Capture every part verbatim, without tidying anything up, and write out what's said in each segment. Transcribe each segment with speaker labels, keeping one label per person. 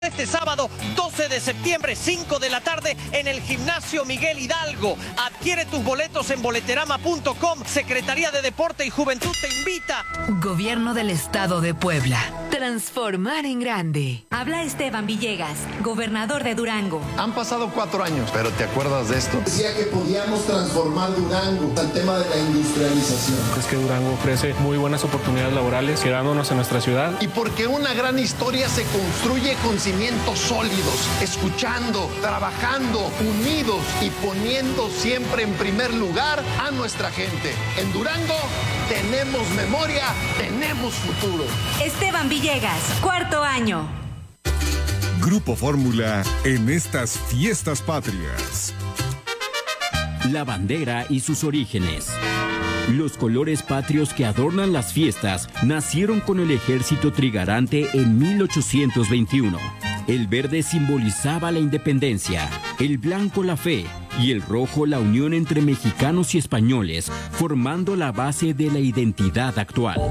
Speaker 1: Este sábado doce de septiembre, cinco de la tarde, en el Gimnasio Miguel Hidalgo. Adquiere tus boletos en boleterama punto com. Secretaría de Deporte y Juventud te invita.
Speaker 2: Gobierno del Estado de Puebla. Transformar en grande.
Speaker 3: Habla Esteban Villegas, gobernador de Durango.
Speaker 4: Han pasado cuatro años, pero ¿te acuerdas de esto?
Speaker 5: Decía que podíamos transformar Durango al tema de la industrialización.
Speaker 6: Es que Durango ofrece muy buenas oportunidades laborales, quedándonos en nuestra ciudad.
Speaker 4: Y porque una gran historia se construye con cimientos sólidos, escuchando, trabajando, unidos y poniendo siempre en primer lugar a nuestra gente. En Durango tenemos memoria, tenemos futuro.
Speaker 3: Esteban Villegas, cuarto año.
Speaker 7: Grupo Fórmula en estas fiestas patrias.
Speaker 8: La bandera y sus orígenes. Los colores patrios que adornan las fiestas nacieron con el ejército trigarante en mil ochocientos veintiuno. El verde simbolizaba la independencia, el blanco la fe y el rojo la unión entre mexicanos y españoles, formando la base de la identidad actual.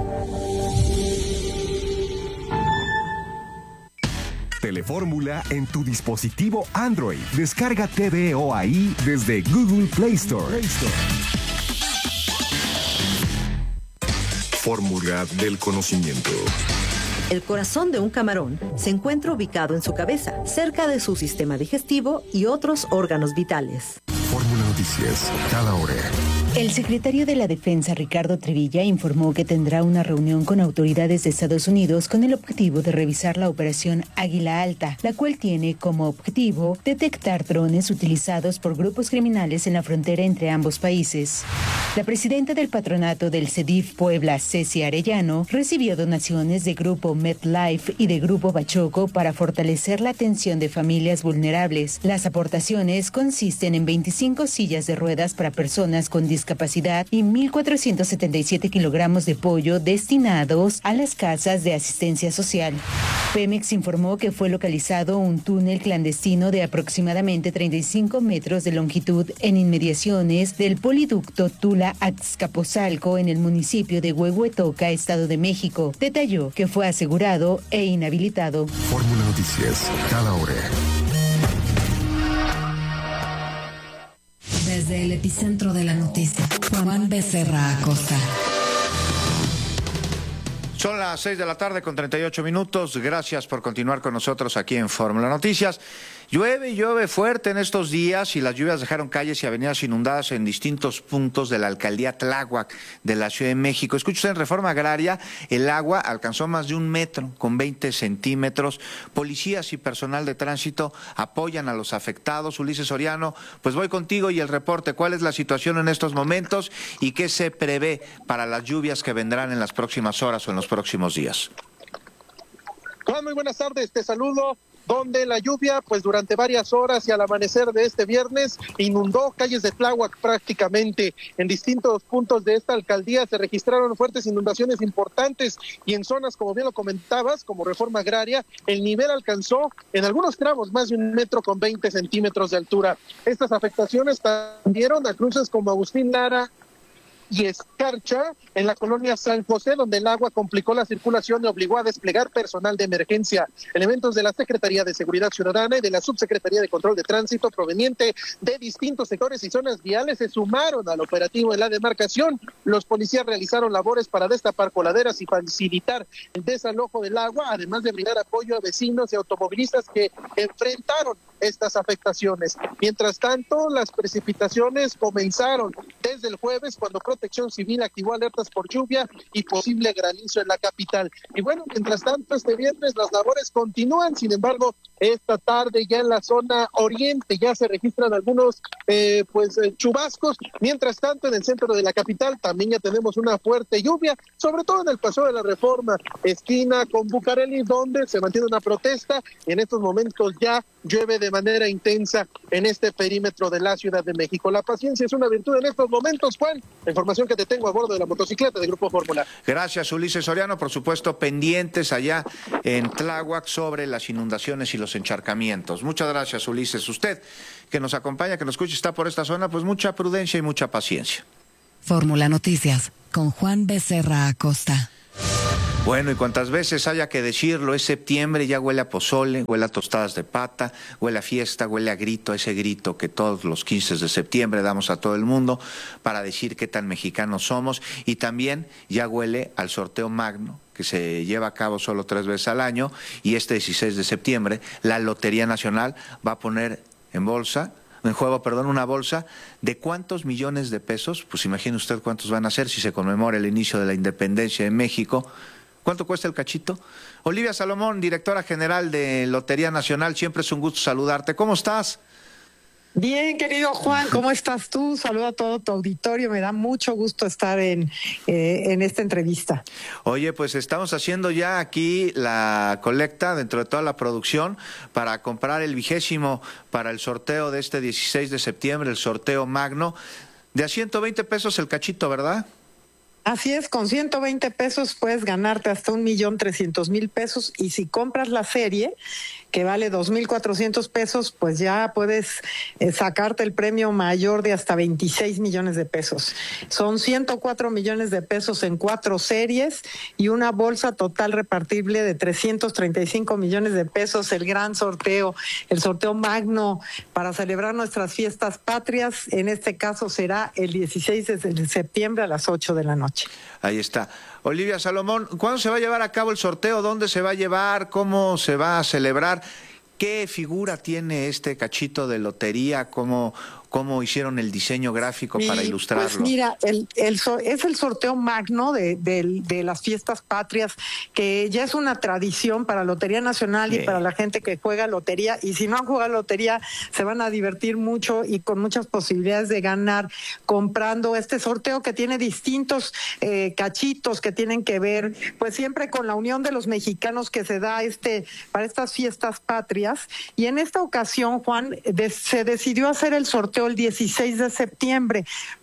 Speaker 7: Telefórmula en tu dispositivo Android. Descarga T V O ahí desde Google Play Store. Play Store. Fórmula del conocimiento.
Speaker 9: El corazón de un camarón se encuentra ubicado en su cabeza, cerca de su sistema digestivo y otros órganos vitales.
Speaker 7: Fórmula Noticias, cada hora.
Speaker 10: El secretario de la Defensa, Ricardo Trevilla, informó que tendrá una reunión con autoridades de Estados Unidos con el objetivo de revisar la operación Águila Alta, la cual tiene como objetivo detectar drones utilizados por grupos criminales en la frontera entre ambos países. La presidenta del patronato del CEDIF Puebla, Ceci Arellano, recibió donaciones de Grupo MedLife y de Grupo Bachoco para fortalecer la atención de familias vulnerables. Las aportaciones consisten en veinticinco sillas de ruedas para personas con discapacidad y mil cuatrocientos setenta y siete kilogramos de pollo destinados a las casas de asistencia social. Pemex informó que fue localizado un túnel clandestino de aproximadamente treinta y cinco metros de longitud en inmediaciones del poliducto Tula-Azcapotzalco en el municipio de Huehuetoca, Estado de México. Detalló que fue asegurado e inhabilitado.
Speaker 7: Fórmula Noticias, cada hora.
Speaker 2: Desde el epicentro de la noticia, Juan Becerra Acosta.
Speaker 11: Son las seis de la tarde con treinta y ocho minutos. Gracias por continuar con nosotros aquí en Fórmula Noticias. Llueve y llueve fuerte en estos días y las lluvias dejaron calles y avenidas inundadas en distintos puntos de la alcaldía Tláhuac de la Ciudad de México. Escucha usted, en Reforma Agraria, el agua alcanzó más de un metro con veinte centímetros. Policías y personal de tránsito apoyan a los afectados. Ulises Soriano, pues voy contigo y el reporte. ¿Cuál es la situación en estos momentos y qué se prevé para las lluvias que vendrán en las próximas horas o en los próximos días?
Speaker 12: Juan, muy buenas tardes, te saludo. Donde la lluvia, pues durante varias horas y al amanecer de este viernes, inundó calles de Tláhuac prácticamente. En distintos puntos de esta alcaldía se registraron fuertes inundaciones importantes y en zonas, como bien lo comentabas, como Reforma Agraria, el nivel alcanzó en algunos tramos más de un metro con veinte centímetros de altura. Estas afectaciones tendieron a cruces como Agustín Lara y Escarcha, en la colonia San José, donde el agua complicó la circulación y obligó a desplegar personal de emergencia. Elementos de la Secretaría de Seguridad Ciudadana y de la Subsecretaría de Control de Tránsito, proveniente de distintos sectores y zonas viales, se sumaron al operativo en la demarcación. Los policías realizaron labores para destapar coladeras y facilitar el desalojo del agua, además de brindar apoyo a vecinos y automovilistas que enfrentaron estas afectaciones. Mientras tanto, las precipitaciones comenzaron desde el jueves, cuando Protección Civil activó alertas por lluvia y posible granizo en la capital. Y bueno, mientras tanto, este viernes las labores continúan. Sin embargo, esta tarde ya en la zona oriente ya se registran algunos eh, pues eh, chubascos. Mientras tanto, en el centro de la capital también ya tenemos una fuerte lluvia, sobre todo en el Paseo de la Reforma, esquina con Bucareli, donde se mantiene una protesta. En estos momentos ya llueve de manera intensa en este perímetro de la Ciudad de México. La paciencia es una virtud en estos momentos, Juan. La información que te tengo a bordo de la motocicleta de Grupo Fórmula.
Speaker 11: Gracias, Ulises Soriano. Por supuesto, pendientes allá en Tláhuac sobre las inundaciones y los encharcamientos. Muchas gracias, Ulises. Usted que nos acompaña, que nos escucha, está por esta zona, pues mucha prudencia y mucha paciencia.
Speaker 2: Fórmula Noticias con Juan Becerra Acosta.
Speaker 11: Bueno, y cuantas veces haya que decirlo, es septiembre, ya huele a pozole, huele a tostadas de pata, huele a fiesta, huele a grito, ese grito que todos los quince de septiembre damos a todo el mundo para decir qué tan mexicanos somos, y también ya huele al sorteo magno que se lleva a cabo solo tres veces al año, y este dieciséis de septiembre la Lotería Nacional va a poner en bolsa, en juego, perdón, una bolsa de cuántos millones de pesos. Pues imagine usted cuántos van a ser si se conmemora el inicio de la independencia de México. ¿Cuánto cuesta el cachito? Olivia Salomón, directora general de Lotería Nacional, siempre es un gusto saludarte. ¿Cómo estás?
Speaker 13: Bien, querido Juan, ¿cómo estás tú? Saludo a todo tu auditorio, me da mucho gusto estar en, eh, en esta entrevista.
Speaker 11: Oye, pues estamos haciendo ya aquí la colecta dentro de toda la producción para comprar el vigésimo para el sorteo de este dieciséis de septiembre, el sorteo magno, de a ciento veinte pesos el cachito, ¿verdad?
Speaker 13: Así es, con ciento veinte pesos puedes ganarte hasta un millón trescientos mil pesos, y si compras la serie, que vale dos mil cuatrocientos pesos, pues ya puedes eh, sacarte el premio mayor de hasta veintiséis millones de pesos. Son ciento cuatro millones de pesos en cuatro series y una bolsa total repartible de trescientos treinta y cinco millones de pesos, el gran sorteo, el sorteo magno para celebrar nuestras fiestas patrias. En este caso será el dieciséis de septiembre a las ocho de la noche.
Speaker 11: Ahí está. Olivia Salomón, ¿cuándo se va a llevar a cabo el sorteo? ¿Dónde se va a llevar? ¿Cómo se va a celebrar? ¿Qué figura tiene este cachito de lotería? ¿Cómo, cómo hicieron el diseño gráfico para
Speaker 13: Sí,
Speaker 11: ilustrarlo?
Speaker 13: Pues mira, el, el, es el sorteo magno de, de, de las fiestas patrias, que ya es una tradición para Lotería Nacional
Speaker 11: Sí.
Speaker 13: y para la gente que juega lotería, y si no han jugado lotería se van a divertir mucho y con muchas posibilidades de ganar comprando este sorteo, que tiene distintos eh, cachitos que tienen que ver pues siempre con la unión de los mexicanos que se da este para estas fiestas patrias. Y en esta ocasión, Juan, de, se decidió hacer el sorteo el dieciséis de septiembre,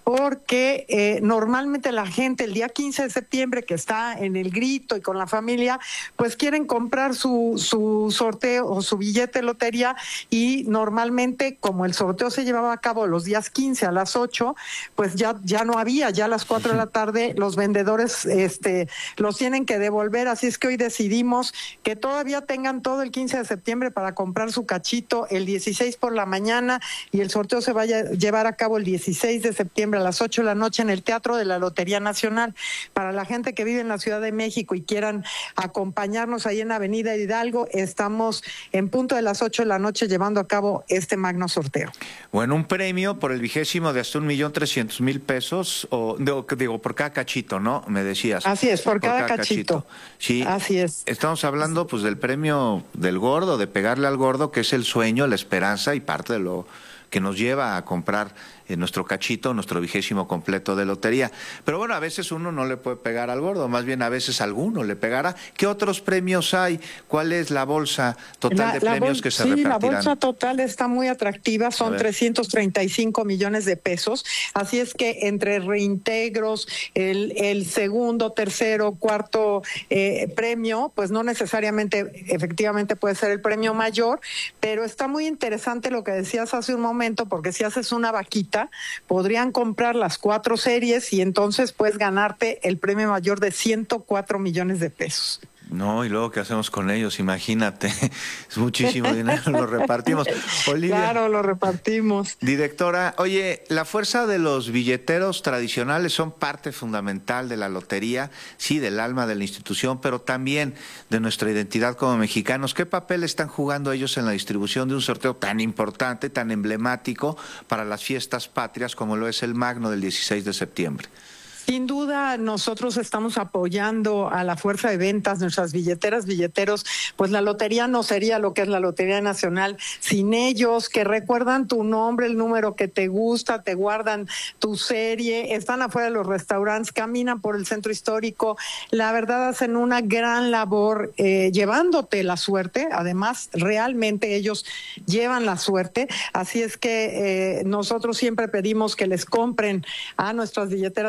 Speaker 13: porque eh, normalmente la gente el día quince de septiembre, que está en el grito y con la familia, pues quieren comprar su, su sorteo o su billete de lotería, y normalmente, como el sorteo se llevaba a cabo los días quince a las ocho, pues ya, ya no había, ya a las cuatro de la tarde los vendedores este, los tienen que devolver, así es que hoy decidimos que todavía tengan todo el quince de septiembre para comprar su cachito el dieciséis por la mañana, y el sorteo se vaya a llevar a cabo el dieciséis de septiembre a las ocho de la noche en el Teatro de la Lotería Nacional. Para la gente que vive en la Ciudad de México y quieran acompañarnos ahí en Avenida Hidalgo, estamos en punto de las ocho de la noche llevando a cabo este magno sorteo.
Speaker 11: Bueno, un premio por el vigésimo de hasta un millón trescientos mil pesos, o digo, digo, por cada cachito, ¿no? Me decías.
Speaker 13: Así es, por, por cada, cada cachito. cachito.
Speaker 11: Sí.
Speaker 13: Así es.
Speaker 11: Estamos hablando pues del premio del gordo, de pegarle al gordo, que es el sueño, la esperanza y parte de lo que nos lleva a comprar eh, nuestro cachito, nuestro vigésimo completo de lotería. Pero bueno, a veces uno no le puede pegar al gordo, más bien a veces alguno le pegará. ¿Qué otros premios hay? ¿Cuál es la bolsa total
Speaker 13: la,
Speaker 11: de
Speaker 13: la
Speaker 11: premios
Speaker 13: bol-
Speaker 11: que se
Speaker 13: sí,
Speaker 11: repartirán?
Speaker 13: La bolsa total está muy atractiva, son trescientos treinta y cinco millones de pesos, así es que entre reintegros, el, el segundo, tercero, cuarto eh, premio, pues no necesariamente, efectivamente puede ser el premio mayor, pero está muy interesante lo que decías hace un momento, porque si haces una vaquita, podrían comprar las cuatro series y entonces puedes ganarte el premio mayor de ciento cuatro millones de pesos.
Speaker 11: No, y luego ¿qué hacemos con ellos? Imagínate, es muchísimo dinero, lo repartimos. Olivia,
Speaker 13: claro, lo repartimos.
Speaker 11: Directora, oye, la fuerza de los billeteros tradicionales son parte fundamental de la lotería, sí, del alma de la institución, pero también de nuestra identidad como mexicanos. ¿Qué papel están jugando ellos en la distribución de un sorteo tan importante, tan emblemático para las fiestas patrias como lo es el magno del dieciséis de septiembre?
Speaker 13: Sin duda, nosotros estamos apoyando a la fuerza de ventas, nuestras billeteras, billeteros, pues la lotería no sería lo que es la Lotería Nacional sin ellos, que recuerdan tu nombre, el número que te gusta, te guardan tu serie, están afuera de los restaurantes, caminan por el centro histórico, la verdad hacen una gran labor eh, llevándote la suerte, además realmente ellos llevan la suerte, así es que eh, nosotros siempre pedimos que les compren a nuestras billeteras y billeteros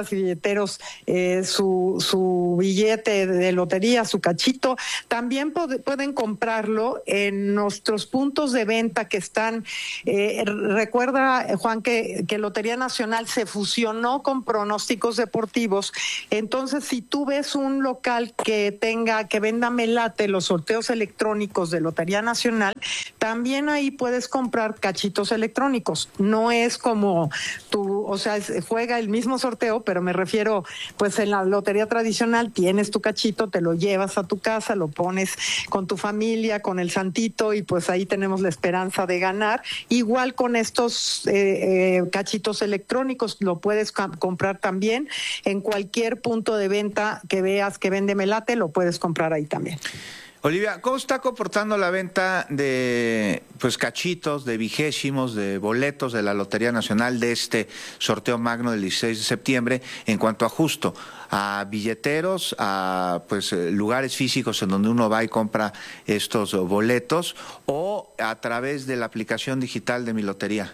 Speaker 13: billeteros eh, su, su billete de lotería, su cachito. También pod- pueden comprarlo en nuestros puntos de venta que están. Eh, recuerda, Juan, que, que Lotería Nacional se fusionó con Pronósticos Deportivos. Entonces, si tú ves un local que tenga, que venda Melate, los sorteos electrónicos de Lotería Nacional, también ahí puedes comprar cachitos electrónicos. No es como tú, o sea, es, juega el mismo sorteo, pero me refiero, pues en la lotería tradicional tienes tu cachito, te lo llevas a tu casa, lo pones con tu familia, con el santito, y pues ahí tenemos la esperanza de ganar. Igual con estos eh, eh, cachitos electrónicos, lo puedes com- comprar también en cualquier punto de venta que veas que vende Melate, lo puedes comprar ahí también.
Speaker 11: Olivia, ¿cómo está comportando la venta de pues cachitos, de vigésimos, de boletos de la Lotería Nacional de este sorteo magno del dieciséis de septiembre en cuanto a justo a billeteros, a pues lugares físicos en donde uno va y compra estos boletos, o a través de la aplicación digital de Mi Lotería?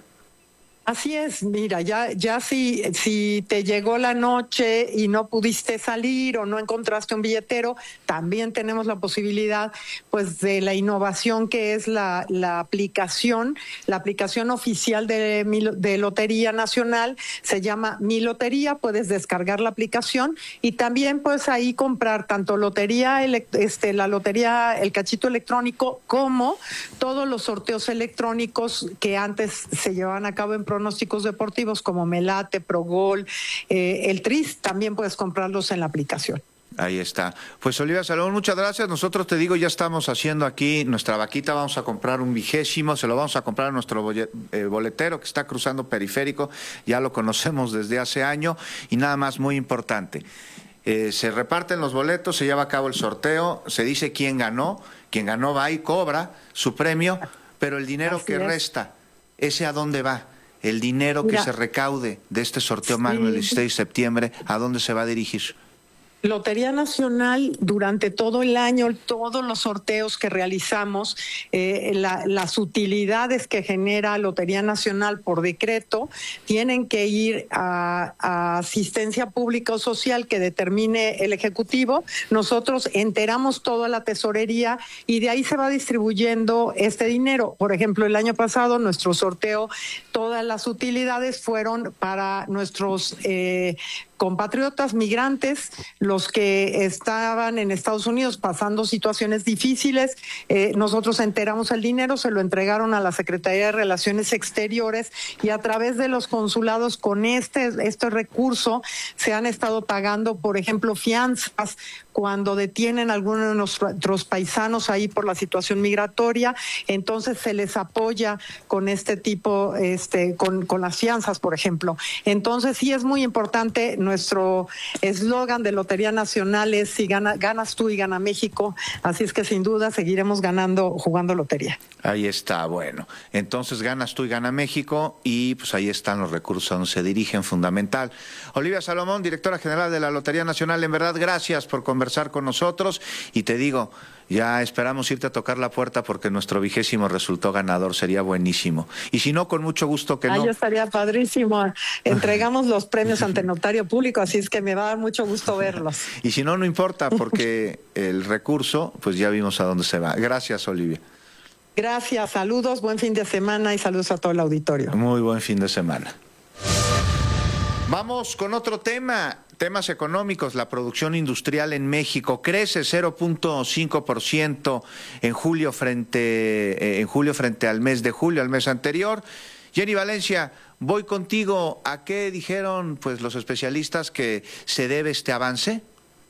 Speaker 13: Así es, mira, ya, ya si, si te llegó la noche y no pudiste salir o no encontraste un billetero, también tenemos la posibilidad, pues, de la innovación que es la, la aplicación, la aplicación oficial de, de Lotería Nacional, se llama Mi Lotería, puedes descargar la aplicación y también puedes ahí comprar tanto lotería, este, la lotería, el cachito electrónico, como todos los sorteos electrónicos que antes se llevaban a cabo en Pronósticos Deportivos, como Melate, Progol, eh, el Tris, también puedes comprarlos en la aplicación.
Speaker 11: Ahí está. Pues Olivia Salomón, muchas gracias. Nosotros, te digo, ya estamos haciendo aquí nuestra vaquita, vamos a comprar un vigésimo, se lo vamos a comprar a nuestro boletero que está cruzando Periférico, ya lo conocemos desde hace año, y nada más muy importante. Eh, se reparten los boletos, se lleva a cabo el sorteo, se dice quién ganó, quien ganó va y cobra su premio, pero el dinero
Speaker 13: Así
Speaker 11: que
Speaker 13: es.
Speaker 11: resta, ¿ese a dónde va? El dinero
Speaker 13: Mira,
Speaker 11: que se recaude de este sorteo
Speaker 13: sí.
Speaker 11: magno del dieciséis de septiembre, ¿a dónde se va a dirigir?
Speaker 13: Lotería Nacional, durante todo el año, todos los sorteos que realizamos, eh, la, las utilidades que genera Lotería Nacional por decreto, tienen que ir a, a asistencia pública o social que determine el Ejecutivo. Nosotros enteramos toda la tesorería y de ahí se va distribuyendo este dinero. Por ejemplo, el año pasado nuestro sorteo, todas las utilidades fueron para nuestros eh, compatriotas migrantes, los que estaban en Estados Unidos pasando situaciones difíciles. Eh, nosotros enteramos el dinero, se lo entregaron a la Secretaría de Relaciones Exteriores y a través de los consulados con este, este recurso se han estado pagando, por ejemplo, fianzas cuando detienen a algunos de nuestros paisanos ahí por la situación migratoria. Entonces se les apoya con este tipo, este, con, con las fianzas, por ejemplo. Entonces sí es muy importante. Nuestro eslogan de Lotería Nacional es si gana, ganas tú y gana México, así es que sin duda seguiremos ganando, jugando lotería.
Speaker 11: Ahí está, bueno, entonces ganas tú y gana México, y pues ahí están los recursos a donde se dirigen, fundamental. Olivia Salomón, directora general de la Lotería Nacional, en verdad gracias por conversar con nosotros, y te digo, ya esperamos irte a tocar la puerta porque nuestro vigésimo resultó ganador, sería buenísimo. Y si no, con mucho gusto que
Speaker 13: ah,
Speaker 11: no.
Speaker 13: Yo estaría padrísimo. Entregamos los premios ante notario público, así es que me va a dar mucho gusto verlos.
Speaker 11: Y si no, no importa, porque el recurso, pues ya vimos a dónde se va. Gracias, Olivia.
Speaker 13: Gracias, saludos, buen fin de semana y saludos a todo el auditorio.
Speaker 11: Muy buen fin de semana. Vamos con otro tema. Temas económicos. La producción industrial en México crece cero punto cinco por ciento en julio frente eh, en julio frente al mes de julio, al mes anterior. Jenny Valencia, voy contigo. ¿A qué dijeron pues los especialistas que se debe este avance?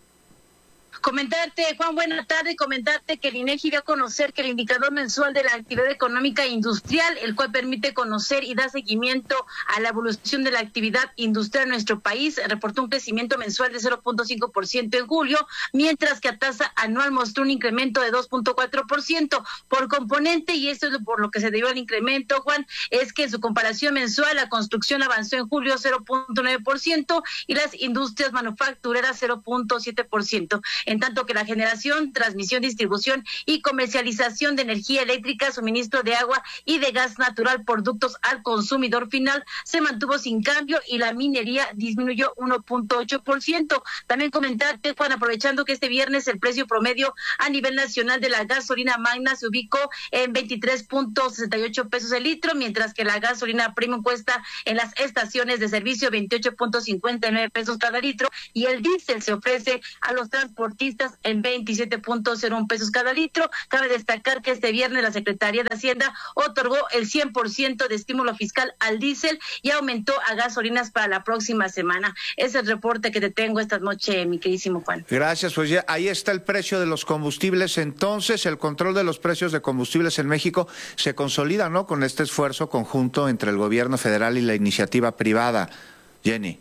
Speaker 14: Comentarte, Juan, buena tarde, comentarte que el INEGI dio a conocer que el indicador mensual de la actividad económica e industrial, el cual permite conocer y dar seguimiento a la evolución de la actividad industrial en nuestro país, reportó un crecimiento mensual de cero punto cinco por ciento en julio, mientras que a tasa anual mostró un incremento de dos punto cuatro por ciento por componente, y esto es por lo que se debió al incremento, Juan, es que en su comparación mensual la construcción avanzó en julio cero punto nueve por ciento y las industrias manufactureras cero punto siete por ciento. en tanto que la generación, transmisión, distribución y comercialización de energía eléctrica, suministro de agua y de gas natural, productos al consumidor final, se mantuvo sin cambio y la minería disminuyó uno punto ocho por ciento. También comentarte, Juan, aprovechando que este viernes el precio promedio a nivel nacional de la gasolina magna se ubicó en veintitrés punto sesenta y ocho pesos el litro, mientras que la gasolina premium cuesta en las estaciones de servicio veintiocho punto cincuenta y nueve pesos cada litro y el diésel se ofrece a los transportistas en veintisiete punto cero uno pesos cada litro. Cabe destacar que este viernes la Secretaría de Hacienda otorgó el cien por ciento de estímulo fiscal al diésel y aumentó a gasolinas para la próxima semana. Ese es el reporte que te tengo esta noche, mi queridísimo Juan.
Speaker 11: Gracias, pues ya ahí está el precio de los combustibles. Entonces, el control de los precios de combustibles en México se consolida, ¿no?, con este esfuerzo conjunto entre el gobierno federal y la iniciativa privada. Jenny.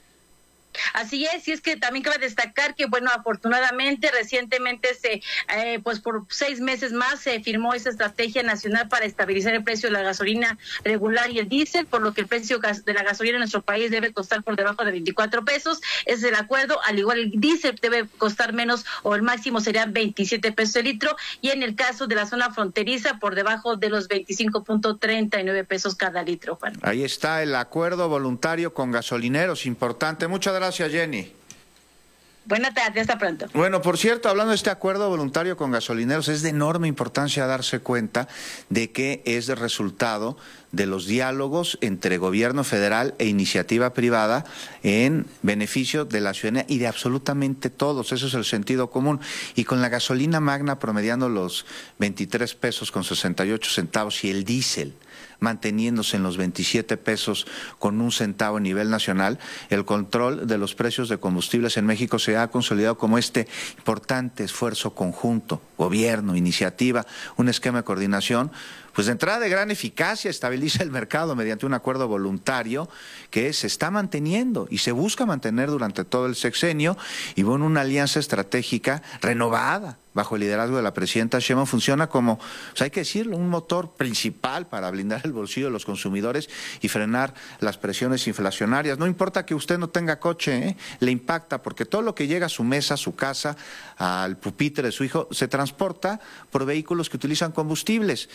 Speaker 14: Así es, y es que también cabe destacar que, bueno, afortunadamente recientemente se, eh, pues por seis meses más se firmó esa estrategia nacional para estabilizar el precio de la gasolina regular y el diésel, por lo que el precio de la gasolina en nuestro país debe costar por debajo de veinticuatro pesos. Ese es el acuerdo. Al igual el diésel debe costar menos o el máximo serían veintisiete pesos el litro, y en el caso de la zona fronteriza por debajo de los veinticinco punto treinta y nueve pesos cada litro, Juan.
Speaker 11: Ahí está el acuerdo voluntario con gasolineros, importante. Muchas gracias. Gracias, Jenny.
Speaker 14: Buenas tardes, hasta pronto.
Speaker 11: Bueno, por cierto, hablando de este acuerdo voluntario con gasolineros, es de enorme importancia darse cuenta de que es el resultado de los diálogos entre gobierno federal e iniciativa privada en beneficio de la ciudadanía y de absolutamente todos. Eso es el sentido común. Y con la gasolina magna promediando los veintitrés pesos con sesenta y ocho centavos y el diésel manteniéndose en los veintisiete pesos con un centavo a nivel nacional, el control de los precios de combustibles en México se ha consolidado como este importante esfuerzo conjunto, gobierno, iniciativa, un esquema de coordinación, pues de entrada de gran eficacia, estabiliza el mercado mediante un acuerdo voluntario que se está manteniendo y se busca mantener durante todo el sexenio, y bueno, una alianza estratégica renovada bajo el liderazgo de la presidenta Sheinbaum funciona como, pues hay que decirlo, un motor principal para blindar el bolsillo de los consumidores y frenar las presiones inflacionarias. No importa que usted no tenga coche, ¿eh? Le impacta, porque todo lo que llega a su mesa, a su casa, al pupitre de su hijo, se transporta por vehículos que utilizan combustibles.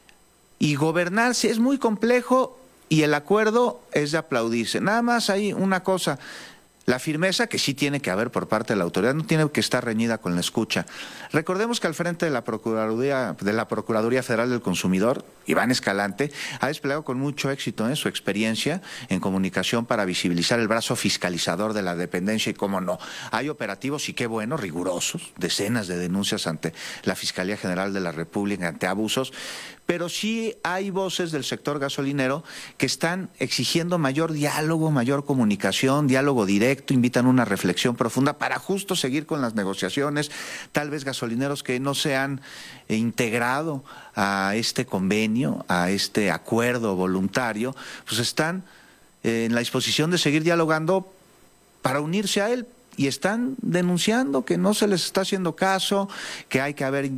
Speaker 11: Y gobernarse es muy complejo y el acuerdo es de aplaudirse. Nada más hay una cosa, la firmeza que sí tiene que haber por parte de la autoridad, no tiene que estar reñida con la escucha. Recordemos que al frente de la Procuraduría, de la Procuraduría Federal del Consumidor, Iván Escalante, ha desplegado con mucho éxito ¿eh? su experiencia en comunicación para visibilizar el brazo fiscalizador de la dependencia, y cómo no, hay operativos, y qué bueno, rigurosos, decenas de denuncias ante la Fiscalía General de la República ante abusos, pero sí hay voces del sector gasolinero que están exigiendo mayor diálogo, mayor comunicación, diálogo directo, invitan una reflexión profunda para justo seguir con las negociaciones. Tal vez gasolineros que no se han integrado a este convenio, a este acuerdo voluntario, pues están en la disposición de seguir dialogando para unirse a él. Y están denunciando que no se les está haciendo caso, que hay que haber,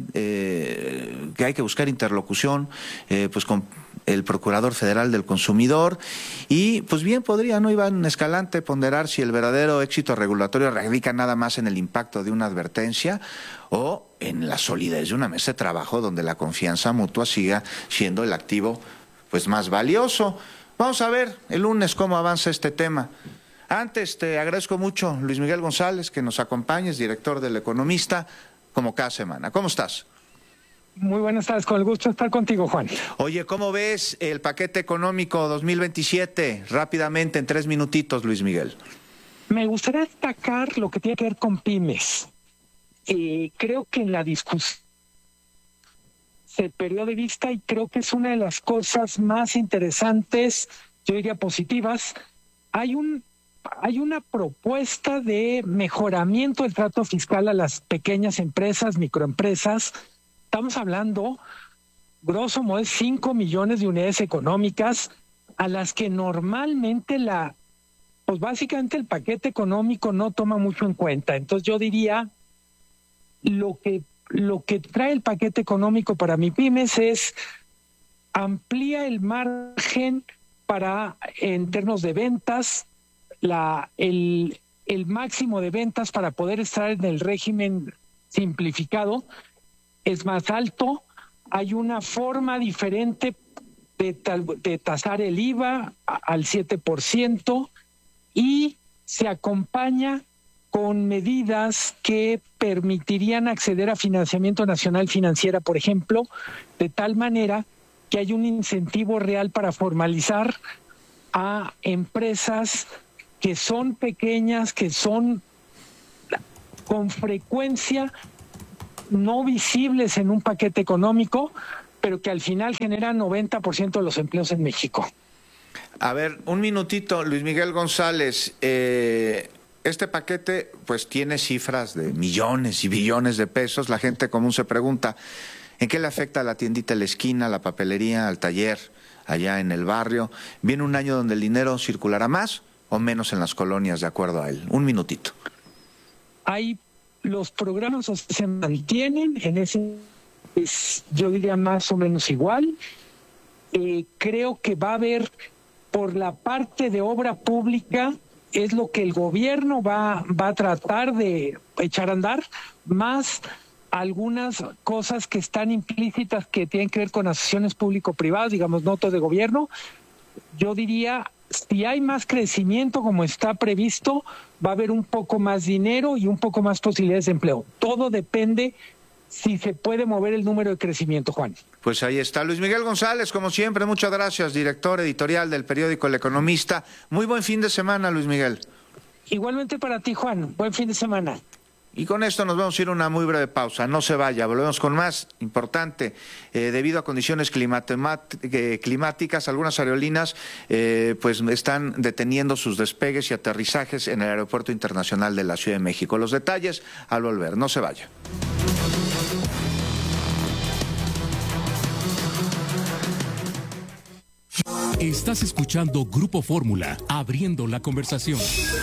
Speaker 11: eh, que hay que buscar interlocución, eh, pues con el Procurador Federal del Consumidor, y pues bien podría, ¿no, Iván Escalante, ponderar si el verdadero éxito regulatorio radica nada más en el impacto de una advertencia o en la solidez de una mesa de trabajo donde la confianza mutua siga siendo el activo pues más valioso? Vamos a ver el lunes cómo avanza este tema. Antes te agradezco mucho, Luis Miguel González, que nos acompañes, director del Economista, como cada semana. ¿Cómo estás?
Speaker 15: Muy buenas tardes, con el gusto de estar contigo, Juan.
Speaker 11: Oye, ¿cómo ves el paquete económico dos mil veintisiete? Rápidamente, en tres minutitos, Luis Miguel.
Speaker 15: Me gustaría destacar lo que tiene que ver con pymes. Eh, creo que en la discusión se perdió de vista, y creo que es una de las cosas más interesantes, yo diría positivas. Hay un Hay una propuesta de mejoramiento del trato fiscal a las pequeñas empresas, microempresas. Estamos hablando, grosso modo, de cinco millones de unidades económicas a las que normalmente la, pues básicamente el paquete económico no toma mucho en cuenta. Entonces yo diría, lo que, lo que trae el paquete económico para MIPYMES es amplía el margen para, en términos de ventas, La, el, el máximo de ventas para poder estar en el régimen simplificado es más alto. Hay una forma diferente de, tal, de tasar el I V A a, al siete por ciento y se acompaña con medidas que permitirían acceder a financiamiento nacional financiera, por ejemplo, de tal manera que hay un incentivo real para formalizar a empresas que son pequeñas, que son con frecuencia no visibles en un paquete económico, pero que al final generan noventa por ciento de los empleos en México.
Speaker 11: A ver, un minutito, Luis Miguel González. Eh, este paquete pues tiene cifras de millones y billones de pesos. La gente común se pregunta, ¿en qué le afecta a la tiendita de la esquina, a la papelería, al taller, allá en el barrio? ¿Viene un año donde el dinero circulará más o menos en las colonias, de acuerdo a él? Un minutito.
Speaker 15: Hay los programas se mantienen en ese, es, yo diría más o menos igual. Eh, creo que va a haber por la parte de obra pública, es lo que el gobierno va, va a tratar de echar a andar, más algunas cosas que están implícitas que tienen que ver con asociaciones público-privadas, digamos, notas de gobierno. Yo diría, si hay más crecimiento como está previsto, va a haber un poco más dinero y un poco más posibilidades de empleo. Todo depende si se puede mover el número de crecimiento, Juan.
Speaker 11: Pues ahí está. Luis Miguel González, como siempre, muchas gracias, director editorial del periódico El Economista. Muy buen fin de semana, Luis Miguel.
Speaker 15: Igualmente para ti, Juan. Buen fin de semana.
Speaker 11: Y con esto nos vamos a ir a una muy breve pausa. No se vaya, volvemos con más. Importante, eh, debido a condiciones eh, climáticas, algunas aerolíneas eh, pues están deteniendo sus despegues y aterrizajes en el Aeropuerto Internacional de la Ciudad de México. Los detalles al volver. No se vaya.
Speaker 16: Estás escuchando Grupo Fórmula, abriendo la conversación.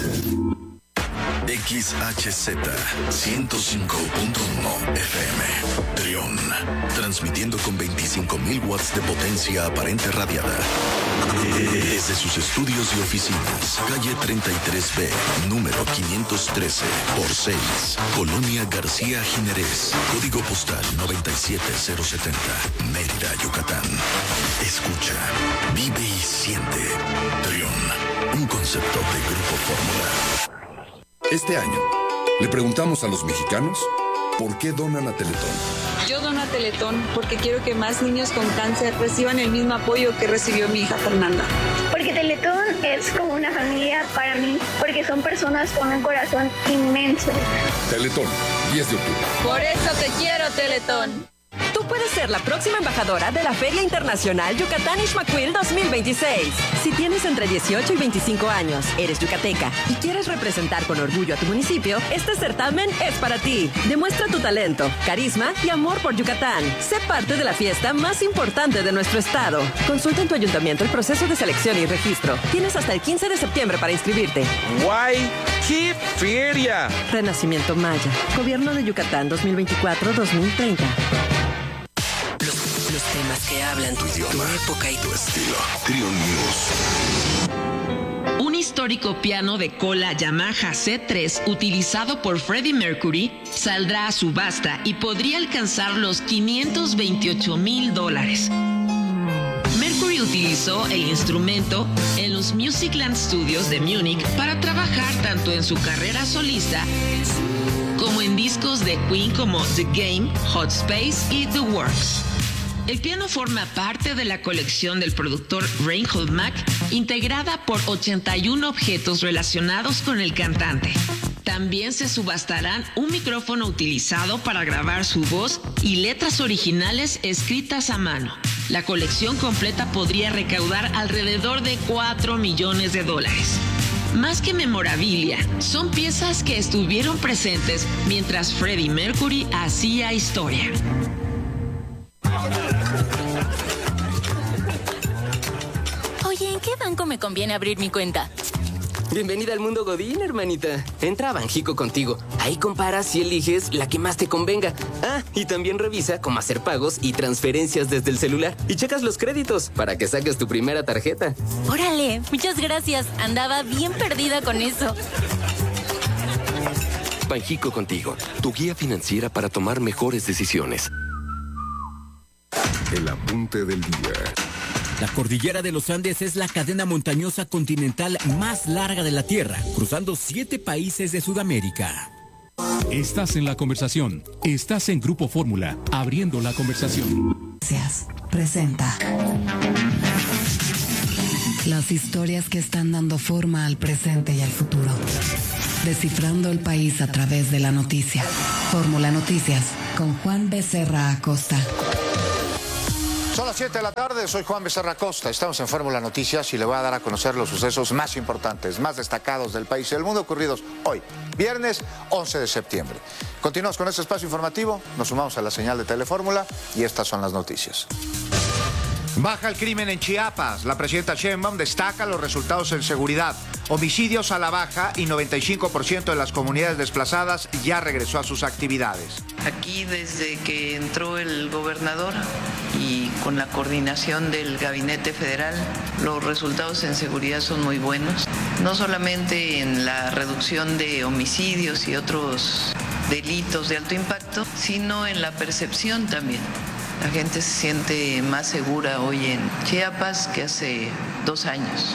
Speaker 17: X H Z ciento cinco punto uno F M Trión, transmitiendo con veinticinco mil watts de potencia aparente radiada desde sus estudios y oficinas, calle treinta y tres B, número quinientos trece por seis, Colonia García Jiménez, código postal noventa y siete cero setenta, Mérida, Yucatán. Escucha, vive y siente. Trión, un concepto de Grupo Fórmula.
Speaker 18: Este año, le preguntamos a los mexicanos por qué donan a Teletón.
Speaker 19: Yo dono a Teletón porque quiero que más niños con cáncer reciban el mismo apoyo que recibió mi hija Fernanda.
Speaker 20: Porque Teletón es como una familia para mí, porque son personas con un corazón inmenso.
Speaker 18: Teletón, diez de octubre.
Speaker 19: Por eso te quiero, Teletón.
Speaker 21: Tú puedes ser la próxima embajadora de la Feria Internacional Yucatán Ixmaquil dos mil veintiséis. Si tienes entre dieciocho y veinticinco años, eres yucateca y quieres representar con orgullo a tu municipio, este certamen es para ti. Demuestra tu talento, carisma y amor por Yucatán. Sé parte de la fiesta más importante de nuestro estado. Consulta en tu ayuntamiento el proceso de selección y registro. Tienes hasta el quince de septiembre para inscribirte.
Speaker 22: ¡Guay! ¡Qué feria!
Speaker 21: Renacimiento Maya. Gobierno de Yucatán dos mil veinticuatro a dos mil treinta.
Speaker 17: Los temas que hablan tu idioma, tu época y tu estilo. Trión News.
Speaker 23: Un histórico piano de cola Yamaha C tres utilizado por Freddie Mercury saldrá a subasta y podría alcanzar los quinientos veintiocho mil dólares. Mercury utilizó el instrumento en los Musicland Studios de Múnich para trabajar tanto en su carrera solista como en discos de Queen como The Game, Hot Space y The Works. El piano forma parte de la colección del productor Reinhold Mack, integrada por ochenta y uno objetos relacionados con el cantante. También se subastarán un micrófono utilizado para grabar su voz y letras originales escritas a mano. La colección completa podría recaudar alrededor de cuatro millones de dólares. Más que memorabilia, son piezas que estuvieron presentes mientras Freddie Mercury hacía historia.
Speaker 24: Oye, ¿en qué banco me conviene abrir mi cuenta?
Speaker 25: Bienvenida al mundo Godín, hermanita. Entra a Banjico contigo. Ahí comparas y eliges la que más te convenga. Ah, y también revisa cómo hacer pagos y transferencias desde el celular. Y checas los créditos para que saques tu primera tarjeta.
Speaker 24: Órale, muchas gracias. Andaba bien perdida con eso.
Speaker 25: Banjico Contigo, tu guía financiera para tomar mejores decisiones.
Speaker 18: El apunte del día.
Speaker 8: La cordillera de los Andes es la cadena montañosa continental más larga de la Tierra, cruzando siete países de Sudamérica.
Speaker 16: Estás en la conversación. Estás en Grupo Fórmula, abriendo la conversación.
Speaker 2: Gracias. Presenta las historias que están dando forma al presente y al futuro. Descifrando el país a través de la noticia. Fórmula Noticias, con Juan Becerra Acosta.
Speaker 11: Son las siete de la tarde, soy Juan Becerra Acosta, estamos en Fórmula Noticias y le voy a dar a conocer los sucesos más importantes, más destacados del país y del mundo ocurridos hoy, viernes once de septiembre. Continuamos con este espacio informativo, nos sumamos a la señal de Telefórmula y estas son las noticias. Baja el crimen en Chiapas. La presidenta Sheinbaum destaca los resultados en seguridad. Homicidios a la baja y noventa y cinco por ciento de las comunidades desplazadas ya regresó a sus actividades.
Speaker 1: Aquí desde que entró el gobernador y con la coordinación del Gabinete Federal, los resultados en seguridad son muy buenos. No solamente en la reducción de homicidios y otros delitos de alto impacto, sino en la percepción también. La gente se siente más segura hoy en Chiapas que hace dos años.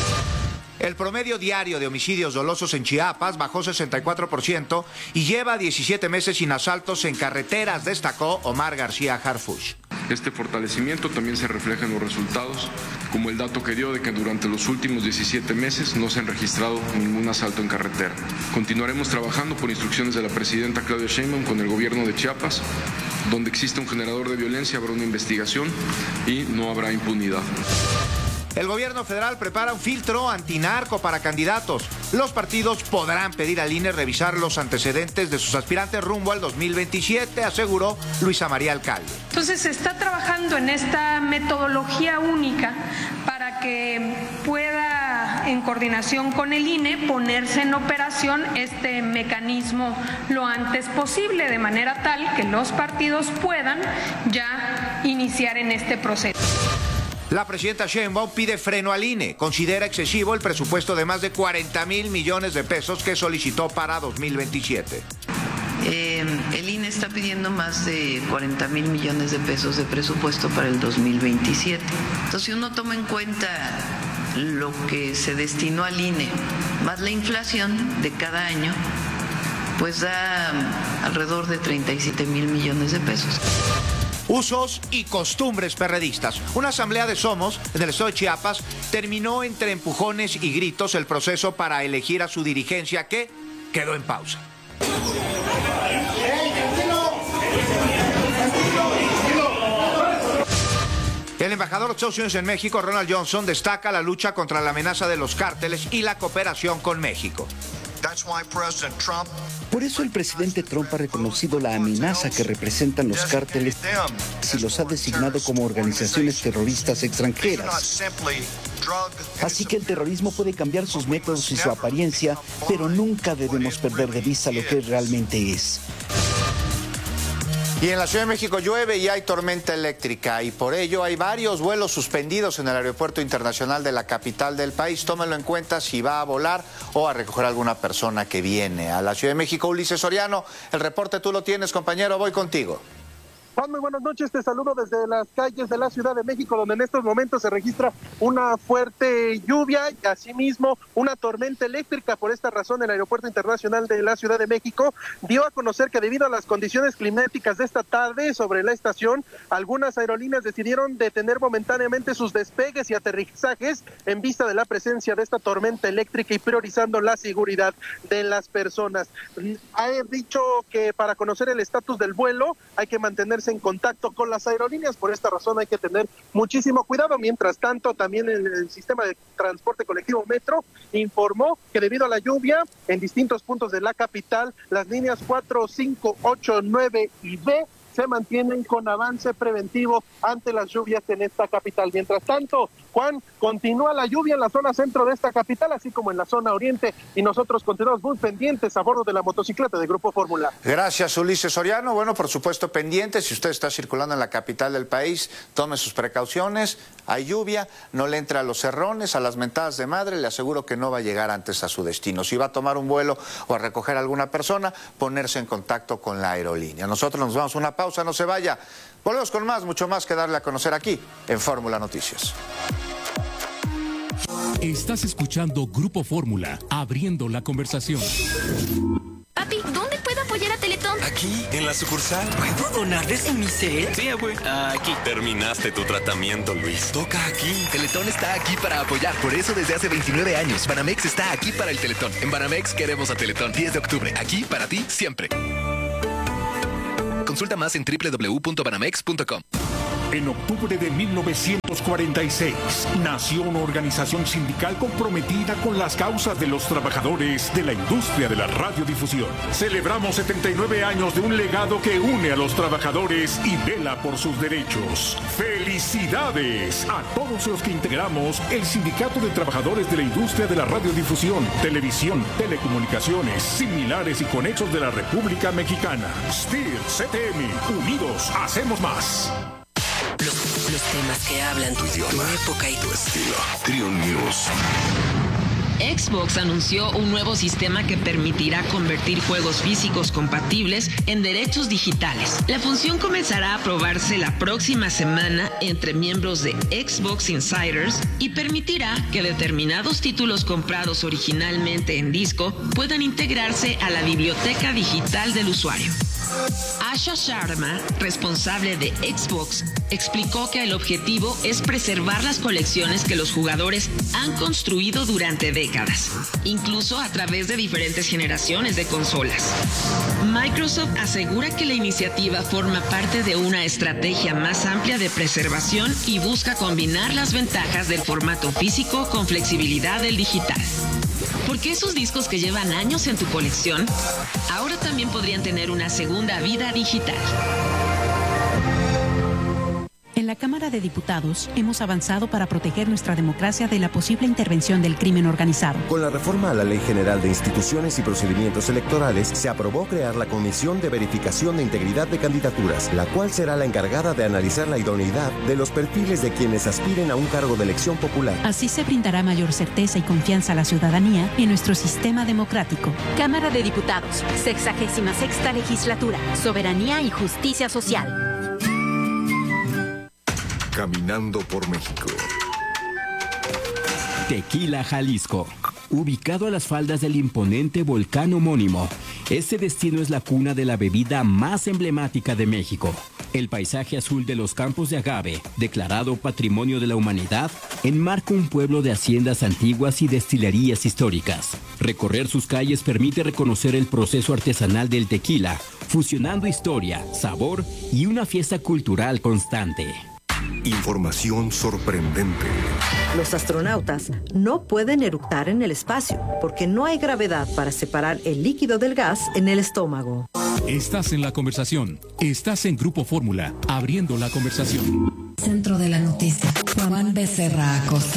Speaker 11: El promedio diario de homicidios dolosos en Chiapas bajó sesenta y cuatro por ciento y lleva diecisiete meses sin asaltos en carreteras, destacó Omar García Harfuch.
Speaker 3: Este fortalecimiento también se refleja en los resultados, como el dato que dio de que durante los últimos diecisiete meses no se han registrado ningún asalto en carretera. Continuaremos trabajando por instrucciones de la presidenta Claudia Sheinbaum con el gobierno de Chiapas. Donde existe un generador de violencia habrá una investigación y no habrá impunidad.
Speaker 11: El gobierno federal prepara un filtro antinarco para candidatos. Los partidos podrán pedir al I N E revisar los antecedentes de sus aspirantes rumbo al dos mil veintisiete, aseguró Luisa María Alcalde.
Speaker 4: Entonces se está trabajando en esta metodología única para que pueda, en coordinación con el I N E, ponerse en operación este mecanismo lo antes posible, de manera tal que los partidos puedan ya iniciar en este proceso.
Speaker 11: La presidenta Sheinbaum pide freno al I N E. Considera excesivo el presupuesto de más de cuarenta mil millones de pesos que solicitó para dos mil veintisiete.
Speaker 1: Eh, el I N E está pidiendo más de cuarenta mil millones de pesos de presupuesto para el dos mil veintisiete. Entonces, si uno toma en cuenta lo que se destinó al I N E, más la inflación de cada año, pues da alrededor de treinta y siete mil millones de pesos.
Speaker 11: Usos y costumbres perredistas. Una asamblea de Somos, en el estado de Chiapas, terminó entre empujones y gritos el proceso para elegir a su dirigencia, que quedó en pausa. El embajador de Estados Unidos en México, Ronald Johnson, destaca la lucha contra la amenaza de los cárteles y la cooperación con México.
Speaker 5: Por eso el presidente Trump ha reconocido la amenaza que representan los cárteles y los ha designado como organizaciones terroristas extranjeras. Así que el terrorismo puede cambiar sus métodos y su apariencia, pero nunca debemos perder de vista lo que realmente es.
Speaker 11: Y en la Ciudad de México llueve y hay tormenta eléctrica y por ello hay varios vuelos suspendidos en el Aeropuerto Internacional de la capital del país. Tómelo en cuenta si va a volar o a recoger a alguna persona que viene a la Ciudad de México. Ulises Soriano, el reporte tú lo tienes, compañero, voy contigo.
Speaker 12: Juan, muy buenas noches, te saludo desde las calles de la Ciudad de México, donde en estos momentos se registra una fuerte lluvia y asimismo una tormenta eléctrica. Por esta razón, el Aeropuerto Internacional de la Ciudad de México dio a conocer que debido a las condiciones climáticas de esta tarde sobre la estación, algunas aerolíneas decidieron detener momentáneamente sus despegues y aterrizajes en vista de la presencia de esta tormenta eléctrica y priorizando la seguridad de las personas. Ha dicho que para conocer el estatus del vuelo hay que mantenerse en contacto con las aerolíneas. Por esta razón hay que tener muchísimo cuidado. Mientras tanto, también el, el sistema de transporte colectivo Metro informó que debido a la lluvia en distintos puntos de la capital, las líneas cuatro, cinco, ocho, nueve y B se mantienen con avance preventivo ante las lluvias en esta capital. Mientras tanto, Juan, continúa la lluvia en la zona centro de esta capital, así como en la zona oriente, y nosotros continuamos muy pendientes a bordo de la motocicleta de Grupo Fórmula.
Speaker 11: Gracias, Ulises Soriano. Bueno, por supuesto, pendientes. Si usted está circulando en la capital del país, tome sus precauciones. hay lluvia, no le entra a los cerrones, a las mentadas de madre, le aseguro que no va a llegar antes a su destino. Si va a tomar un vuelo o a recoger a alguna persona, ponerse en contacto con la aerolínea. Nosotros nos vamos a una pausa, no se vaya. Volvemos con más, mucho más que darle a conocer aquí en Fórmula Noticias.
Speaker 16: Estás escuchando Grupo Fórmula, abriendo la conversación.
Speaker 6: Papi, ¿dónde puedo apoyar a Teletón?
Speaker 7: Aquí, en la sucursal.
Speaker 6: ¿Puedo donar desde mi cel?
Speaker 7: Sí, güey. Aquí. Terminaste tu tratamiento, Luis. Toca aquí.
Speaker 9: Teletón está aquí para apoyar. Por eso desde hace veintinueve años, Banamex está aquí para el Teletón. En Banamex queremos a Teletón. diez de octubre. Aquí para ti siempre. Consulta más en doble u doble u doble u punto banamex punto com.
Speaker 10: En octubre de mil novecientos cuarenta y seis, nació una organización sindical comprometida con las causas de los trabajadores de la industria de la radiodifusión. Celebramos setenta y nueve años de un legado que une a los trabajadores y vela por sus derechos. ¡Felicidades a todos los que integramos el Sindicato de Trabajadores de la Industria de la Radiodifusión, Televisión, Telecomunicaciones, Similares y Conexos de la República Mexicana! S T I R, C T M, unidos hacemos más.
Speaker 21: Los, los temas que hablan tu idioma, tu época y tu estilo.
Speaker 17: Trion News.
Speaker 23: Xbox anunció un nuevo sistema que permitirá convertir juegos físicos compatibles en derechos digitales. La función comenzará a probarse la próxima semana entre miembros de Xbox Insiders y permitirá que determinados títulos comprados originalmente en disco puedan integrarse a la biblioteca digital del usuario. Asha Sharma, responsable de Xbox, explicó que el objetivo es preservar las colecciones que los jugadores han construido durante décadas, incluso a través de diferentes generaciones de consolas. Microsoft asegura que la iniciativa forma parte de una estrategia más amplia de preservación y busca combinar las ventajas del formato físico con flexibilidad del digital. Porque esos discos que llevan años en tu colección, ahora también podrían tener una segunda vida digital.
Speaker 13: En la Cámara de Diputados hemos avanzado para proteger nuestra democracia de la posible intervención del crimen organizado.
Speaker 26: Con la reforma a la Ley General de Instituciones y Procedimientos Electorales, se aprobó crear la Comisión de Verificación de Integridad de Candidaturas, la cual será la encargada de analizar la idoneidad de los perfiles de quienes aspiren a un cargo de elección popular.
Speaker 13: Así se brindará mayor certeza y confianza a la ciudadanía en nuestro sistema democrático.
Speaker 27: Cámara de Diputados, sexagésima sexta legislatura, soberanía y justicia social.
Speaker 17: Caminando por México.
Speaker 8: Tequila, Jalisco. Ubicado a las faldas del imponente volcán homónimo, este destino es la cuna de la bebida más emblemática de México. El paisaje azul de los campos de agave, declarado Patrimonio de la Humanidad, enmarca un pueblo de haciendas antiguas y destilerías históricas. Recorrer sus calles permite reconocer el proceso artesanal del tequila, fusionando historia, sabor y una fiesta cultural constante.
Speaker 17: Información sorprendente.
Speaker 28: Los astronautas no pueden eructar en el espacio porque no hay gravedad para separar el líquido del gas en el estómago.
Speaker 16: Estás en la conversación. Estás en Grupo Fórmula, abriendo la conversación.
Speaker 2: Centro de la noticia. Juan Becerra Acosta.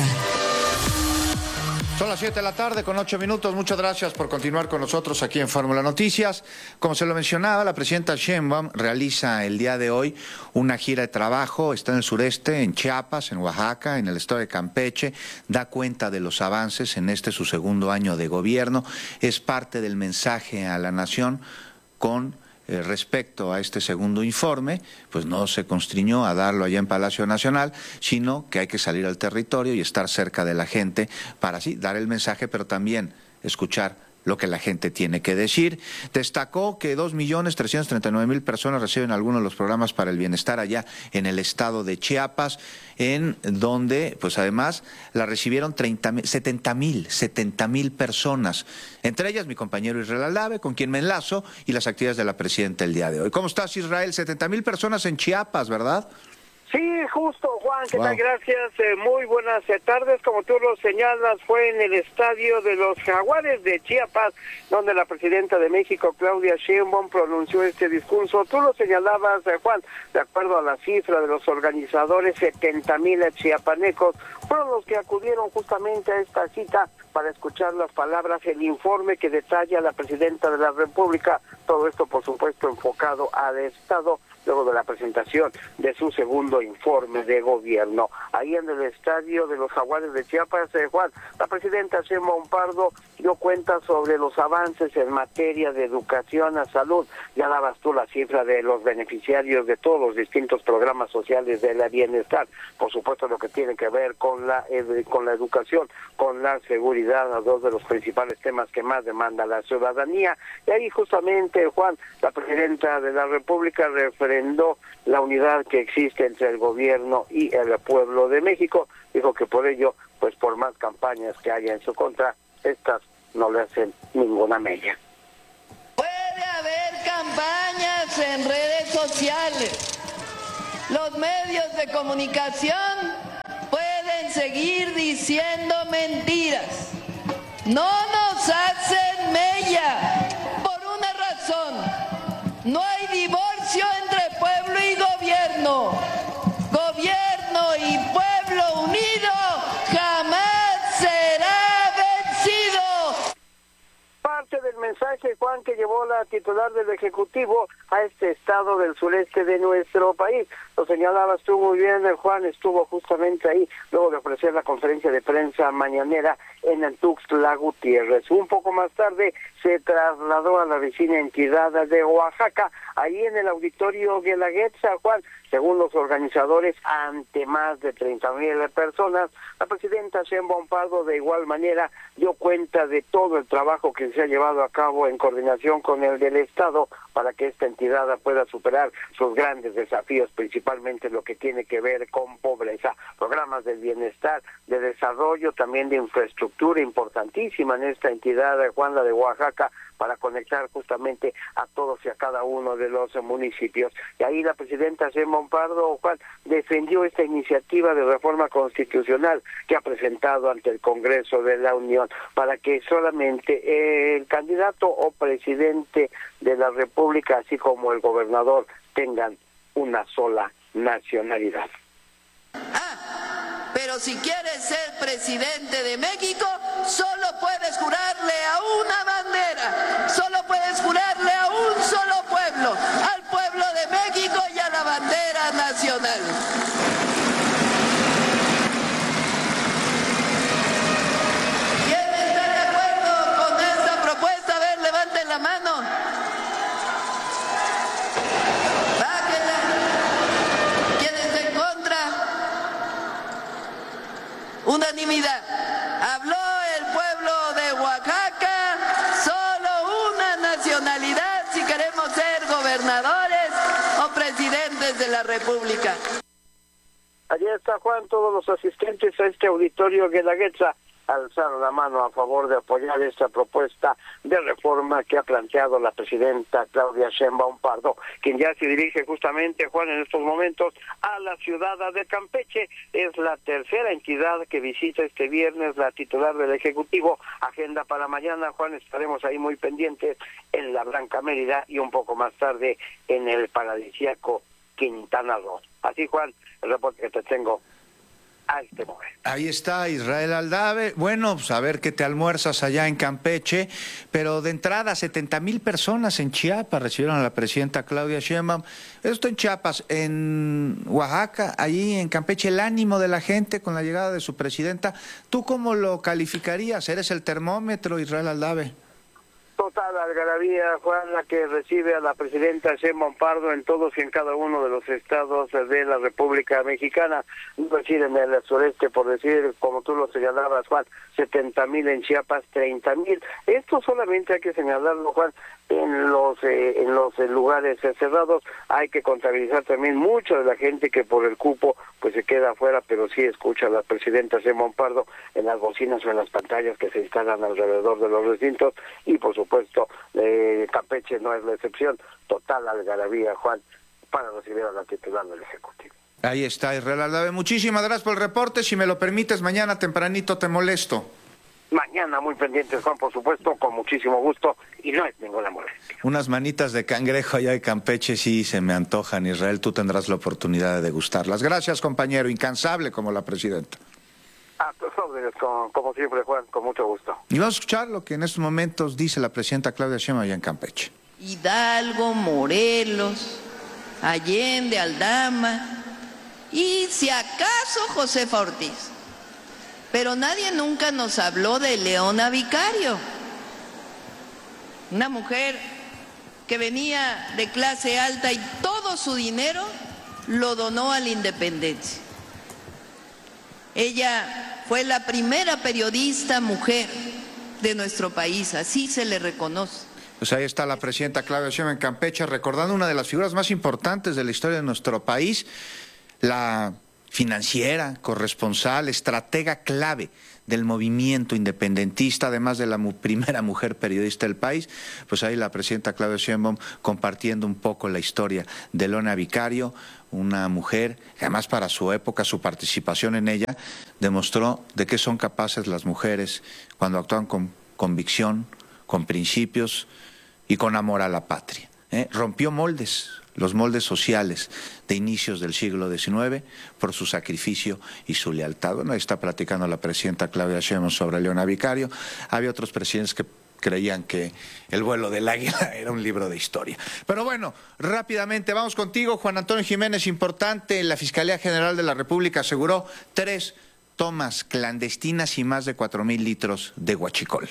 Speaker 11: Son las siete de la tarde con ocho minutos. Muchas gracias por continuar con nosotros aquí en Fórmula Noticias. Como se lo mencionaba, la presidenta Sheinbaum realiza el día de hoy una gira de trabajo. Está en el sureste, en Chiapas, en Oaxaca, en el estado de Campeche. Da cuenta de los avances en este su segundo año de gobierno. Es parte del mensaje a la nación con Eh, respecto a este segundo informe, pues no se constriñó a darlo allá en Palacio Nacional, sino que hay que salir al territorio y estar cerca de la gente para así dar el mensaje, pero también escuchar lo que la gente tiene que decir. Destacó que dos millones trescientos treinta y nueve mil personas reciben algunos de los programas para el bienestar allá en el estado de Chiapas, en donde, pues además, la recibieron setenta mil personas. Entre ellas, mi compañero Israel Aldave, con quien me enlazo, y las actividades de la presidenta el día de hoy. ¿Cómo estás, Israel? setenta mil personas en Chiapas, ¿verdad?
Speaker 29: Sí, justo, Juan, ¿qué
Speaker 11: wow.
Speaker 29: tal? Gracias, eh, muy buenas eh, tardes. Como tú lo señalas, fue en el estadio de los Jaguares de Chiapas, donde la presidenta de México, Claudia Sheinbaum, pronunció este discurso. Tú lo señalabas, eh, Juan, de acuerdo a la cifra de los organizadores, setenta mil chiapanecos fueron los que acudieron justamente a esta cita para escuchar las palabras, el informe que detalla la presidenta de la República, todo esto, por supuesto, enfocado al estado luego de la presentación de su segundo informe de gobierno. Ahí en el estadio de los Jaguares de Chiapas, eh, Juan, la presidenta Sheinbaum Pardo dio cuenta sobre los avances en materia de educación a salud. Ya dabas tú la cifra de los beneficiarios de todos los distintos programas sociales de la bienestar, por supuesto lo que tiene que ver con la eh, con la educación, con la seguridad, a dos de los principales temas que más demanda la ciudadanía. Y ahí justamente, Juan, la presidenta de la República refrendó la unidad que existe entre el gobierno y el pueblo de México. Dijo que por ello, pues por más campañas que haya en su contra, estas no le hacen ninguna mella.
Speaker 1: Puede haber campañas en redes sociales. Los medios de comunicación pueden seguir diciendo mentiras. No nos hacen mella. Por una razón. No hay divorcio entre pueblo y gobierno. Gobierno y pueblo unido jamás será vencido.
Speaker 29: Parte del mensaje, Juan, que llevó la titular del Ejecutivo a este estado del sureste de nuestro país. Lo señalabas tú muy bien, Juan, estuvo justamente ahí, luego de ofrecer la conferencia de prensa mañanera en el Tuxtla Gutiérrez. Un poco más tarde se trasladó a la vecina entidad de Oaxaca, ahí en el auditorio Guelaguetza, Juan. Según los organizadores, ante más de treinta mil personas, la presidenta Sheinbaum Pardo de igual manera dio cuenta de todo el trabajo que se ha llevado a cabo en coordinación con el del Estado para que esta entidad pueda superar sus grandes desafíos, principalmente lo que tiene que ver con pobreza, programas de bienestar, de desarrollo, también de infraestructura importantísima en esta entidad, Juan, la de Oaxaca, para conectar justamente a todos y a cada uno de los municipios. Y ahí la presidenta Sheinbaum Pardo, Juan, defendió esta iniciativa de reforma constitucional que ha presentado ante el Congreso de la Unión para que solamente el candidato o presidente de la República, así como el gobernador, tengan una sola nacionalidad.
Speaker 1: Ah, pero si quieres ser presidente de México, solo puedes jurarle a una bandera, solo puedes jurarle a un solo pueblo, al pueblo de México y a la bandera nacional. ¿Quién está de acuerdo con esta propuesta? A ver, levanten la mano. Bájenla. ¿Quién está en contra? Unanimidad. Habló el pueblo de Oaxaca, solo una nacionalidad si queremos ser gobernadores o presidentes de la República.
Speaker 29: Allí está, Juan, todos los asistentes a este auditorio Guelaguetza alzaron la mano a favor de apoyar esta propuesta de reforma que ha planteado la presidenta Claudia Sheinbaum Pardo, quien ya se dirige justamente, Juan, en estos momentos a la ciudad de Campeche. Es la tercera entidad que visita este viernes la titular del Ejecutivo. Agenda para mañana, Juan, estaremos ahí muy pendientes en la Blanca Mérida y un poco más tarde en el paradisíaco Quintana Roo. Así, Juan, el reporte que te tengo a este momento.
Speaker 11: Ahí está Israel Aldave. Bueno, pues a ver qué te almuerzas allá en Campeche, pero de entrada setenta mil personas en Chiapas recibieron a la presidenta Claudia Sheinbaum. Esto en Chiapas, en Oaxaca, ahí en Campeche, el ánimo de la gente con la llegada de su presidenta. ¿Tú cómo lo calificarías? ¿Eres el termómetro, Israel Aldave?
Speaker 29: Total algarabía, Juan, la que recibe a la presidenta Sheinbaum Pardo en todos y en cada uno de los estados de la República Mexicana. Es decir, en el sureste, por decir, como tú lo señalabas, Juan, setenta mil, en Chiapas treinta mil. Esto solamente hay que señalarlo, Juan, en los eh, en los eh, lugares eh, cerrados. Hay que contabilizar también mucha de la gente que por el cupo pues se queda afuera, pero sí escucha a la presidenta Sheinbaum Pardo en las bocinas o en las pantallas que se instalan alrededor de los recintos. Y por supuesto, eh, Campeche no es la excepción. Total algarabía, Juan, para recibir a la titular del Ejecutivo.
Speaker 11: Ahí está Israel Aldave. Muchísimas gracias por el reporte. Si me lo permites, mañana tempranito te molesto.
Speaker 29: Mañana muy pendientes, Juan, por supuesto, con muchísimo gusto, y no es ninguna molestia.
Speaker 11: Unas manitas de cangrejo allá de Campeche sí se me antojan, Israel. Tú tendrás la oportunidad de degustarlas. Gracias, compañero. Incansable como la presidenta.
Speaker 29: A tus órdenes, como, como siempre, Juan, con mucho gusto.
Speaker 11: Y vamos a escuchar lo que en estos momentos dice la presidenta Claudia Sheinbaum allá en Campeche.
Speaker 1: Hidalgo, Morelos, Allende, Aldama y si acaso Josefa Ortiz. Pero nadie nunca nos habló de Leona Vicario, una mujer que venía de clase alta y todo su dinero lo donó a la independencia. Ella fue la primera periodista mujer de nuestro país, así se le reconoce.
Speaker 11: Pues ahí está la presidenta Claudia Sheinbaum en Campeche, recordando una de las figuras más importantes de la historia de nuestro país, la financiera, corresponsal, estratega clave del movimiento independentista, además de la mu primera mujer periodista del país. Pues ahí la presidenta Claudia Sheinbaum compartiendo un poco la historia de Leona Vicario, una mujer que además para su época, su participación en ella, demostró de qué son capaces las mujeres cuando actúan con convicción, con principios y con amor a la patria. ¿Eh? Rompió moldes, los moldes sociales de inicios del siglo diecinueve por su sacrificio y su lealtad. Bueno, ahí está platicando la presidenta Claudia Sheinbaum sobre Leona Vicario. Había otros presidentes que creían que el vuelo del águila era un libro de historia. Pero bueno, rápidamente vamos contigo, Juan Antonio Jiménez. Importante, la Fiscalía General de la República aseguró tres tomas clandestinas y más de cuatro mil litros de huachicol.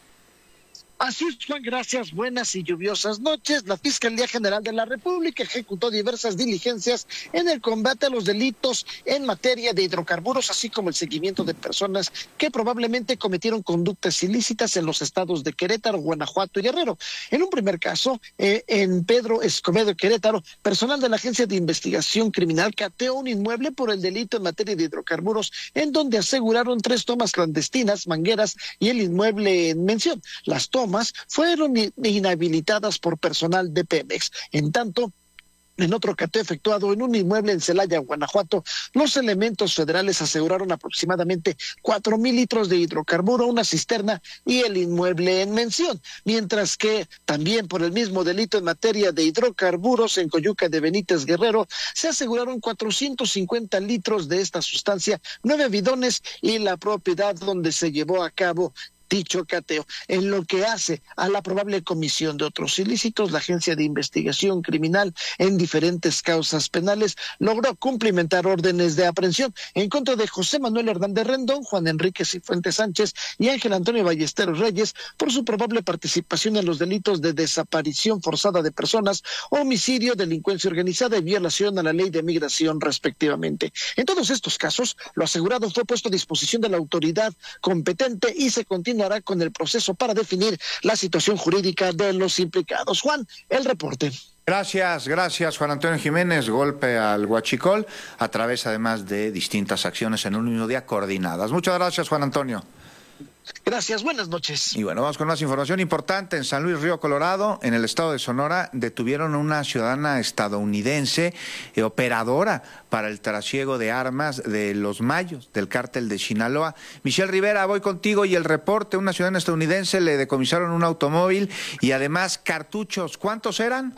Speaker 3: Así es, Juan, gracias. Buenas y lluviosas noches. La Fiscalía General de la República ejecutó diversas diligencias en el combate a los delitos en materia de hidrocarburos, así como el seguimiento de personas que probablemente cometieron conductas ilícitas en los estados de Querétaro, Guanajuato y Guerrero. En un primer caso, eh, en Pedro Escobedo, Querétaro, personal de la Agencia de Investigación Criminal cateó un inmueble por el delito en materia de hidrocarburos, en donde aseguraron tres tomas clandestinas, mangueras y el inmueble en mención. Las tomas fueron inhabilitadas por personal de Pemex. En tanto, en otro cateo efectuado en un inmueble en Celaya, Guanajuato, los elementos federales aseguraron aproximadamente cuatro mil litros de hidrocarburo, una cisterna y el inmueble en mención. Mientras que también por el mismo delito en materia de hidrocarburos en Coyuca de Benítez, Guerrero, se aseguraron cuatrocientos cincuenta litros de esta sustancia, nueve bidones y la propiedad donde se llevó a cabo dicho cateo. En lo que hace a la probable comisión de otros ilícitos, la Agencia de Investigación Criminal en diferentes causas penales logró cumplimentar órdenes de aprehensión en contra de José Manuel Hernández Rendón, Juan Enrique Cifuentes Sánchez y Ángel Antonio Ballesteros Reyes por su probable participación en los delitos de desaparición forzada de personas, homicidio, delincuencia organizada y violación a la ley de migración, respectivamente. En todos estos casos, lo asegurado fue puesto a disposición de la autoridad competente y se continúa hará con el proceso para definir la situación jurídica de los implicados. Juan, el reporte.
Speaker 11: Gracias, gracias Juan Antonio Jiménez. Golpe al huachicol a través además de distintas acciones en un mismo día coordinadas. Muchas gracias, Juan Antonio.
Speaker 3: Gracias, buenas noches.
Speaker 11: Y bueno, vamos con más información importante. En San Luis Río Colorado, en el estado de Sonora, detuvieron a una ciudadana estadounidense eh, operadora para el trasiego de armas de los Mayos, del cártel de Sinaloa. Michelle Rivera, voy contigo y el reporte. Una ciudadana estadounidense le decomisaron un automóvil y además cartuchos. ¿Cuántos eran?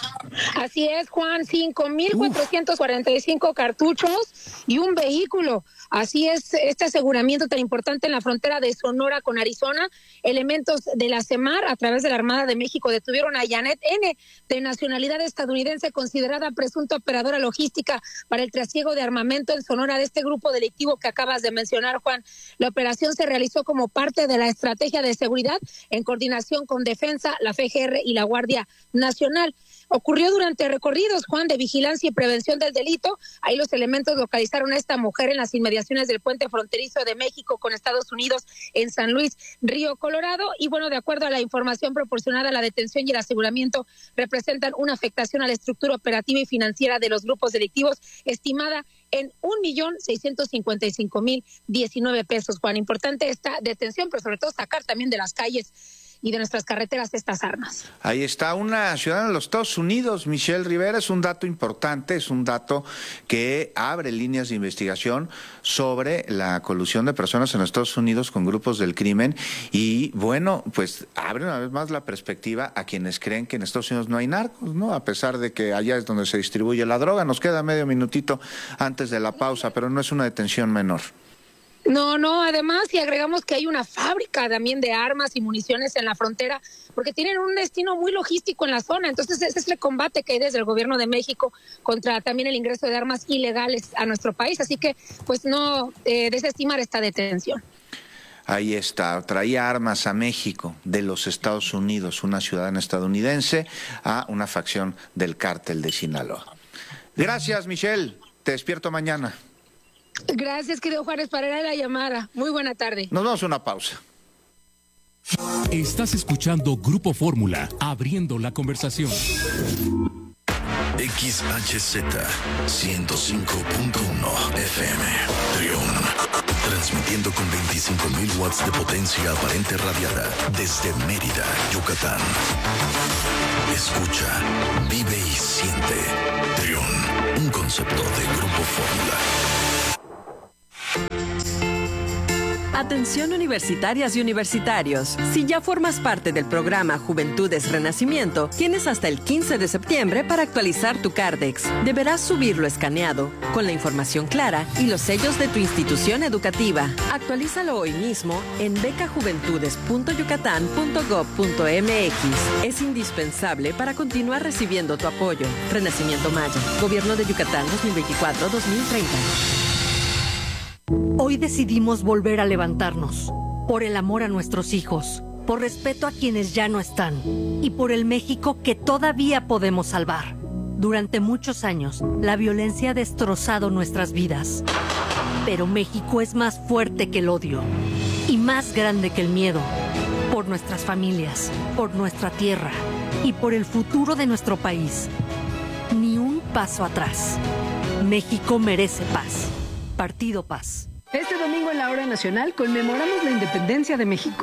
Speaker 14: Así es, Juan, cinco mil cuatrocientos cuarenta y cinco cartuchos y un vehículo. Así es, este aseguramiento tan importante en la frontera de Sonora con Arizona. Elementos de la CEMAR, a través de la Armada de México, detuvieron a Janet N., de nacionalidad estadounidense, considerada presunta operadora logística para el trasiego de armamento en Sonora de este grupo delictivo que acabas de mencionar, Juan. La operación se realizó como parte de la estrategia de seguridad en coordinación con Defensa, la F G R y la Guardia Nacional. Ocurrió durante recorridos, Juan, de vigilancia y prevención del delito. Ahí los elementos localizaron a esta mujer en las inmediaciones del puente fronterizo de México con Estados Unidos en San Luis, Río Colorado. Y bueno, de acuerdo a la información proporcionada, la detención y el aseguramiento representan una afectación a la estructura operativa y financiera de los grupos delictivos, estimada en un millón seiscientos cincuenta y cinco mil diecinueve pesos, Juan. Importante esta detención, pero sobre todo sacar también de las calles y de nuestras carreteras estas armas.
Speaker 11: Ahí está una ciudadana de los Estados Unidos, Michelle Rivera. Es un dato importante, es un dato que abre líneas de investigación sobre la colusión de personas en los Estados Unidos con grupos del crimen y, bueno, pues abre una vez más la perspectiva a quienes creen que en Estados Unidos no hay narcos, ¿no? A pesar de que allá es donde se distribuye la droga. Nos queda medio minutito antes de la pausa, pero no es una detención menor.
Speaker 14: No, no, además si agregamos que hay una fábrica también de armas y municiones en la frontera, porque tienen un destino muy logístico en la zona, entonces ese es el combate que hay desde el gobierno de México contra también el ingreso de armas ilegales a nuestro país, así que pues no eh, desestimar esta detención.
Speaker 11: Ahí está, traía armas a México de los Estados Unidos, una ciudadana estadounidense, a una facción del cártel de Sinaloa. Gracias, Michelle, te despierto mañana.
Speaker 14: Gracias, querido Juárez, para la llamada. Muy buena tarde.
Speaker 11: Nos vamos a una pausa.
Speaker 16: Estás escuchando Grupo Fórmula, abriendo la conversación.
Speaker 17: X H Z ciento cinco punto uno F M, Trión, transmitiendo con veinticinco mil watts de potencia aparente radiada desde Mérida, Yucatán. Escucha, vive y siente. Trión, un concepto de Grupo Fórmula.
Speaker 21: Atención universitarias y universitarios. Si ya formas parte del programa Juventudes Renacimiento, tienes hasta el quince de septiembre para actualizar tu Cardex. Deberás subirlo escaneado, con la información clara y los sellos de tu institución educativa. Actualízalo hoy mismo en beca juventudes punto yucatán punto gob punto m x. Es indispensable para continuar recibiendo tu apoyo. Renacimiento Maya. Gobierno de Yucatán dos mil veinticuatro a dos mil treinta.
Speaker 4: Hoy decidimos volver a levantarnos, por el amor a nuestros hijos, por respeto a quienes ya no están y por el México que todavía podemos salvar. Durante muchos años, la violencia ha destrozado nuestras vidas, pero México es más fuerte que el odio y más grande que el miedo. Por nuestras familias, por nuestra tierra y por el futuro de nuestro país. Ni un paso atrás. México merece paz. Partido Paz.
Speaker 5: Este domingo en la Hora Nacional conmemoramos la independencia de México.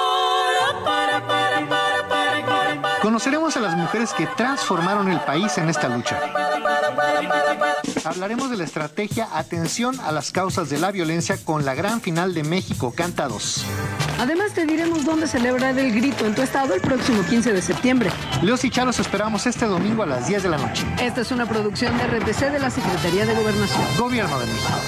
Speaker 15: Conoceremos a las mujeres que transformaron el país en esta lucha. Hablaremos de la estrategia Atención a las causas de la violencia con la gran final de México Canta dos.
Speaker 5: Además te diremos dónde celebrar el grito en tu estado el próximo quince de septiembre.
Speaker 15: Leos y Chalos esperamos este domingo a las diez de la noche.
Speaker 5: Esta es una producción de R T C de la Secretaría de Gobernación.
Speaker 15: Gobierno de México.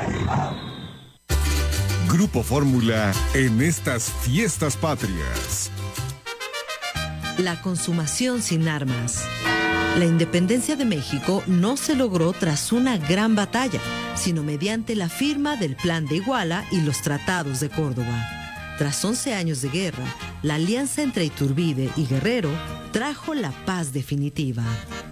Speaker 10: Grupo Fórmula en estas fiestas patrias.
Speaker 18: La consumación sin armas. La independencia de México no se logró tras una gran batalla, sino mediante la firma del Plan de Iguala y los tratados de Córdoba. Tras once años de guerra, la alianza entre Iturbide y Guerrero trajo la paz definitiva.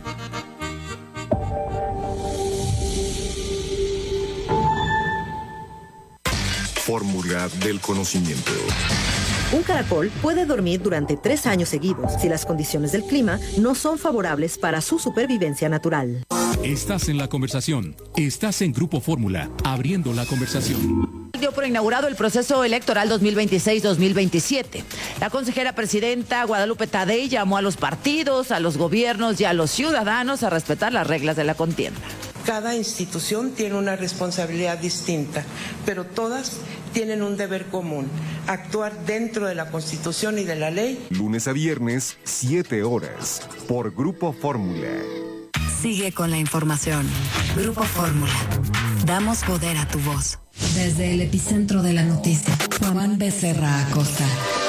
Speaker 10: Fórmula del conocimiento.
Speaker 28: Un caracol puede dormir durante tres años seguidos si las condiciones del clima no son favorables para su supervivencia natural.
Speaker 16: Estás en la conversación. Estás en Grupo Fórmula, abriendo la conversación.
Speaker 19: Dio por inaugurado el proceso electoral dos mil veintiséis dos mil veintisiete. La consejera presidenta Guadalupe Tadei llamó a los partidos, a los gobiernos y a los ciudadanos a respetar las reglas de la contienda.
Speaker 20: Cada institución tiene una responsabilidad distinta, pero todas tienen un deber común, actuar dentro de la Constitución y de la ley.
Speaker 26: Lunes a viernes, siete horas, por Grupo Fórmula.
Speaker 2: Sigue con la información. Grupo Fórmula. Damos poder a tu voz. Desde el epicentro de la noticia, Juan Becerra Acosta.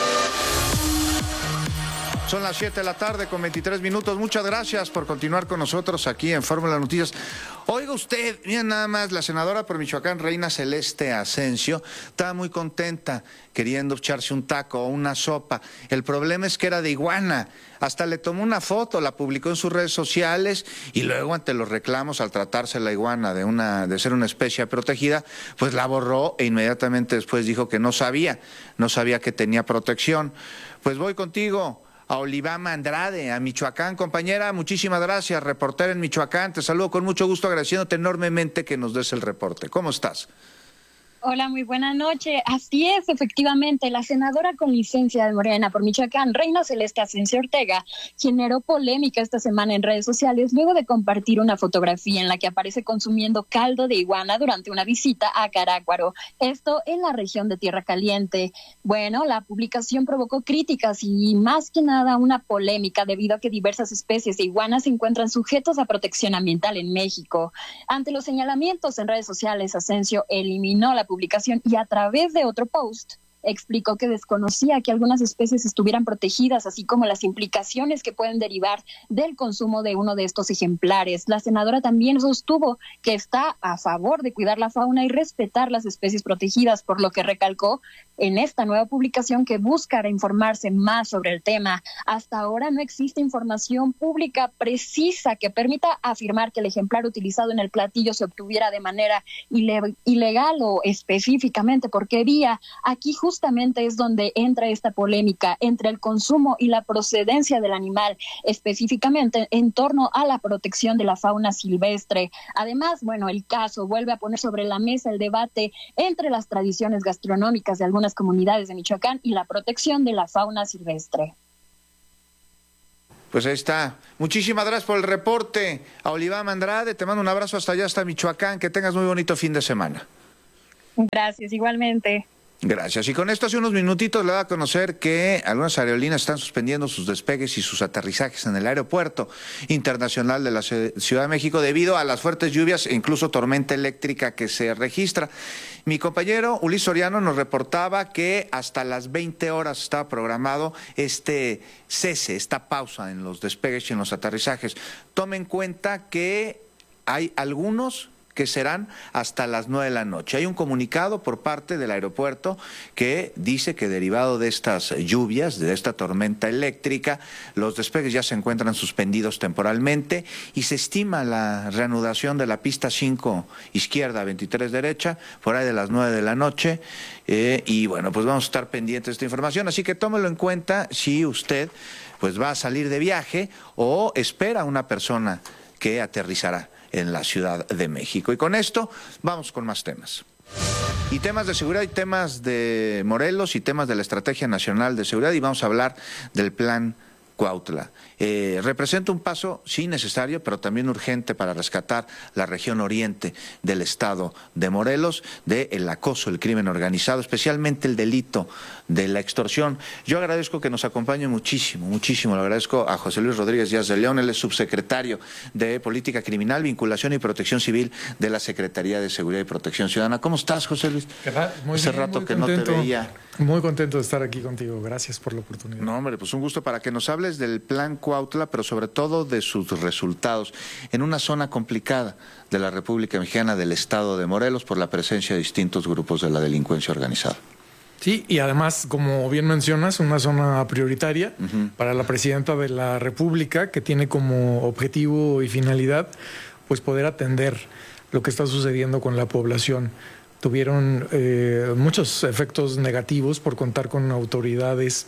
Speaker 11: Son las siete de la tarde con veintitrés minutos. Muchas gracias por continuar con nosotros aquí en Fórmula Noticias. Oiga usted, miren nada más, la senadora por Michoacán, Reina Celeste Asensio, estaba muy contenta queriendo echarse un taco o una sopa. El problema es que era de iguana. Hasta le tomó una foto, la publicó en sus redes sociales y luego ante los reclamos al tratarse la iguana de, una, de ser una especie protegida, pues la borró e inmediatamente después dijo que no sabía, no sabía que tenía protección. Pues voy contigo a Olivama Andrade, a Michoacán. Compañera, muchísimas gracias, reportera en Michoacán. Te saludo con mucho gusto, agradeciéndote enormemente que nos des el reporte. ¿Cómo estás?
Speaker 22: Hola, muy buena noche. Así es, efectivamente, la senadora con licencia de Morena por Michoacán, Reina Celeste Asensio Ortega, generó polémica esta semana en redes sociales luego de compartir una fotografía en la que aparece consumiendo caldo de iguana durante una visita a Carácuaro, esto en la región de Tierra Caliente. Bueno, la publicación provocó críticas y más que nada una polémica debido a que diversas especies de iguanas se encuentran sujetos a protección ambiental en México. Ante los señalamientos en redes sociales, Asensio eliminó la publicación y a través de otro post explicó que desconocía que algunas especies estuvieran protegidas, así como las implicaciones que pueden derivar del consumo de uno de estos ejemplares. La senadora también sostuvo que está a favor de cuidar la fauna y respetar las especies protegidas, por lo que recalcó en esta nueva publicación que buscará informarse más sobre el tema. Hasta ahora no existe información pública precisa que permita afirmar que el ejemplar utilizado en el platillo se obtuviera de manera ile- ilegal o específicamente por qué vía. Aquí justamente Justamente es donde entra esta polémica entre el consumo y la procedencia del animal, específicamente en torno a la protección de la fauna silvestre. Además, bueno, el caso vuelve a poner sobre la mesa el debate entre las tradiciones gastronómicas de algunas comunidades de Michoacán y la protección de la fauna silvestre.
Speaker 11: Pues ahí está. Muchísimas gracias por el reporte. A Olivama Andrade, te mando un abrazo hasta allá, hasta Michoacán. Que tengas muy bonito fin de semana.
Speaker 22: Gracias, igualmente.
Speaker 11: Gracias. Y con esto hace unos minutitos le da a conocer que algunas aerolíneas están suspendiendo sus despegues y sus aterrizajes en el aeropuerto internacional de la Ciudad de México debido a las fuertes lluvias e incluso tormenta eléctrica que se registra. Mi compañero Ulises Soriano nos reportaba que hasta las veinte horas estaba programado este cese, esta pausa en los despegues y en los aterrizajes. Tome en cuenta que hay algunos que serán hasta las nueve de la noche. Hay un comunicado por parte del aeropuerto que dice que derivado de estas lluvias, de esta tormenta eléctrica, los despegues ya se encuentran suspendidos temporalmente y se estima la reanudación de la pista cinco izquierda, veintitrés derecha, por ahí de las nueve de la noche. Eh, y bueno, pues vamos a estar pendientes de esta información, así que tómelo en cuenta si usted pues va a salir de viaje o espera a una persona que aterrizará en la Ciudad de México. Y con esto vamos con más temas. Y temas de seguridad y temas de Morelos y temas de la Estrategia Nacional de Seguridad, y vamos a hablar del Plan Cuautla. Eh, representa un paso, sí, necesario, pero también urgente para rescatar la región oriente del estado de Morelos del acoso, el crimen organizado, especialmente el delito de la extorsión. Yo agradezco que nos acompañe muchísimo, muchísimo. Le agradezco a José Luis Rodríguez Díaz de León, él es subsecretario de Política Criminal, Vinculación y Protección Civil de la Secretaría de Seguridad y Protección Ciudadana. ¿Cómo estás, José Luis?
Speaker 6: Muy
Speaker 11: Hace
Speaker 6: bien,
Speaker 11: rato
Speaker 6: muy
Speaker 11: que
Speaker 6: contento,
Speaker 11: no te veía.
Speaker 6: Muy contento de estar aquí contigo. Gracias por la oportunidad.
Speaker 11: No, hombre, pues un gusto para que nos hables del Plan Cuautla, pero sobre todo de sus resultados en una zona complicada de la República Mexicana, del estado de Morelos, por la presencia de distintos grupos de la delincuencia organizada.
Speaker 6: Sí, y además, como bien mencionas, una zona prioritaria uh-huh. para la presidenta de la República, que tiene como objetivo y finalidad pues poder atender lo que está sucediendo con la población. Tuvieron eh, muchos efectos negativos por contar con autoridades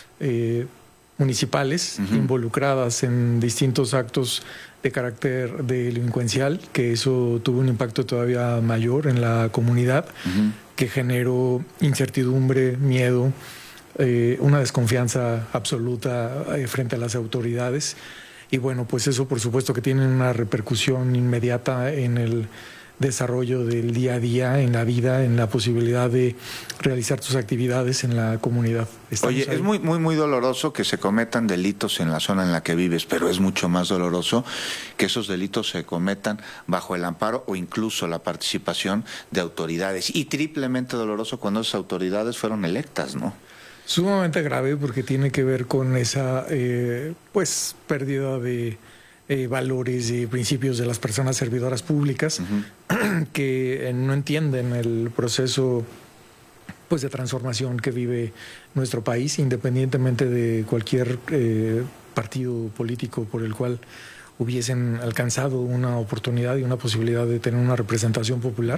Speaker 6: eh, municipales uh-huh. involucradas en distintos actos de carácter delincuencial, que eso tuvo un impacto todavía mayor en la comunidad, uh-huh. que generó incertidumbre, miedo, eh, una desconfianza absoluta eh, frente a las autoridades. Y bueno, pues eso por supuesto que tiene una repercusión inmediata en el desarrollo del día a día, en la vida, en la posibilidad de realizar tus actividades en la comunidad. Estamos
Speaker 11: Oye, ahí. Es muy, muy, muy doloroso que se cometan delitos en la zona en la que vives, pero es mucho más doloroso que esos delitos se cometan bajo el amparo o incluso la participación de autoridades. Y triplemente doloroso cuando esas autoridades fueron electas, ¿no?
Speaker 6: Sumamente grave porque tiene que ver con esa, eh, pues, pérdida de Eh, valores y principios de las personas servidoras públicas uh-huh. que eh, no entienden el proceso pues de transformación que vive nuestro país, independientemente de cualquier eh, partido político por el cual hubiesen alcanzado una oportunidad y una posibilidad de tener una representación popular.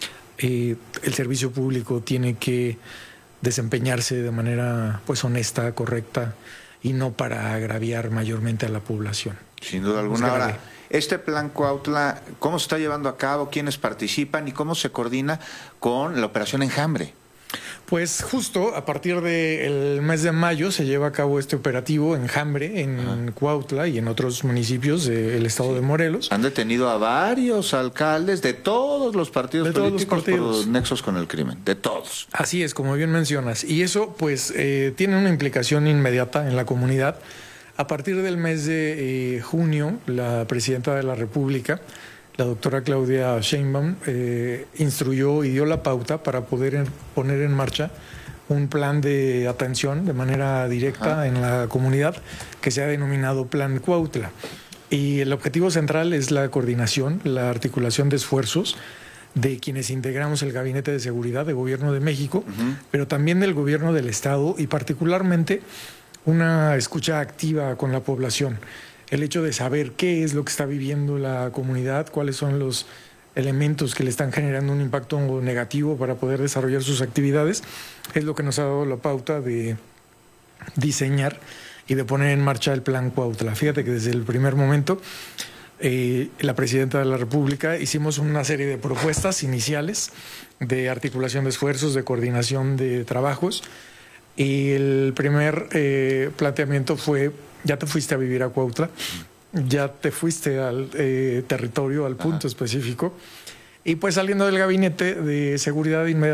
Speaker 6: Eh, el servicio público tiene que desempeñarse de manera pues honesta, correcta, y no para agraviar mayormente a la población.
Speaker 11: Sin duda alguna. Ahora, este Plan Cuautla, ¿cómo se está llevando a cabo? ¿Quiénes participan? ¿Y cómo se coordina con la Operación Enjambre?
Speaker 6: Pues justo a partir del mes de mayo se lleva a cabo este operativo Enjambre en Ajá. Cuautla y en otros municipios del estado sí. de Morelos.
Speaker 11: Han detenido a varios alcaldes de todos los partidos
Speaker 6: de
Speaker 11: políticos
Speaker 6: todos los partidos.
Speaker 11: por nexos con el crimen, de todos.
Speaker 6: Así es, como bien mencionas. Y eso pues eh, tiene una implicación inmediata en la comunidad. A partir del mes de eh, junio, la presidenta de la República la doctora Claudia Sheinbaum eh, instruyó y dio la pauta para poder en, poner en marcha un plan de atención de manera directa Ajá. en la comunidad que se ha denominado Plan Cuautla. Y el objetivo central es la coordinación, la articulación de esfuerzos de quienes integramos el Gabinete de Seguridad de Gobierno de México, uh-huh. pero también del Gobierno del Estado y particularmente una escucha activa con la población. El hecho de saber qué es lo que está viviendo la comunidad, cuáles son los elementos que le están generando un impacto negativo para poder desarrollar sus actividades, es lo que nos ha dado la pauta de diseñar y de poner en marcha el Plan Cuautla. Fíjate que desde el primer momento eh, la Presidenta de la República hicimos una serie de propuestas iniciales de articulación de esfuerzos, de coordinación de trabajos, y el primer eh, planteamiento fue: ya te fuiste a vivir a Cuautla, ya te fuiste al eh, territorio, al punto Ajá. específico, y pues saliendo del Gabinete de Seguridad inmediatamente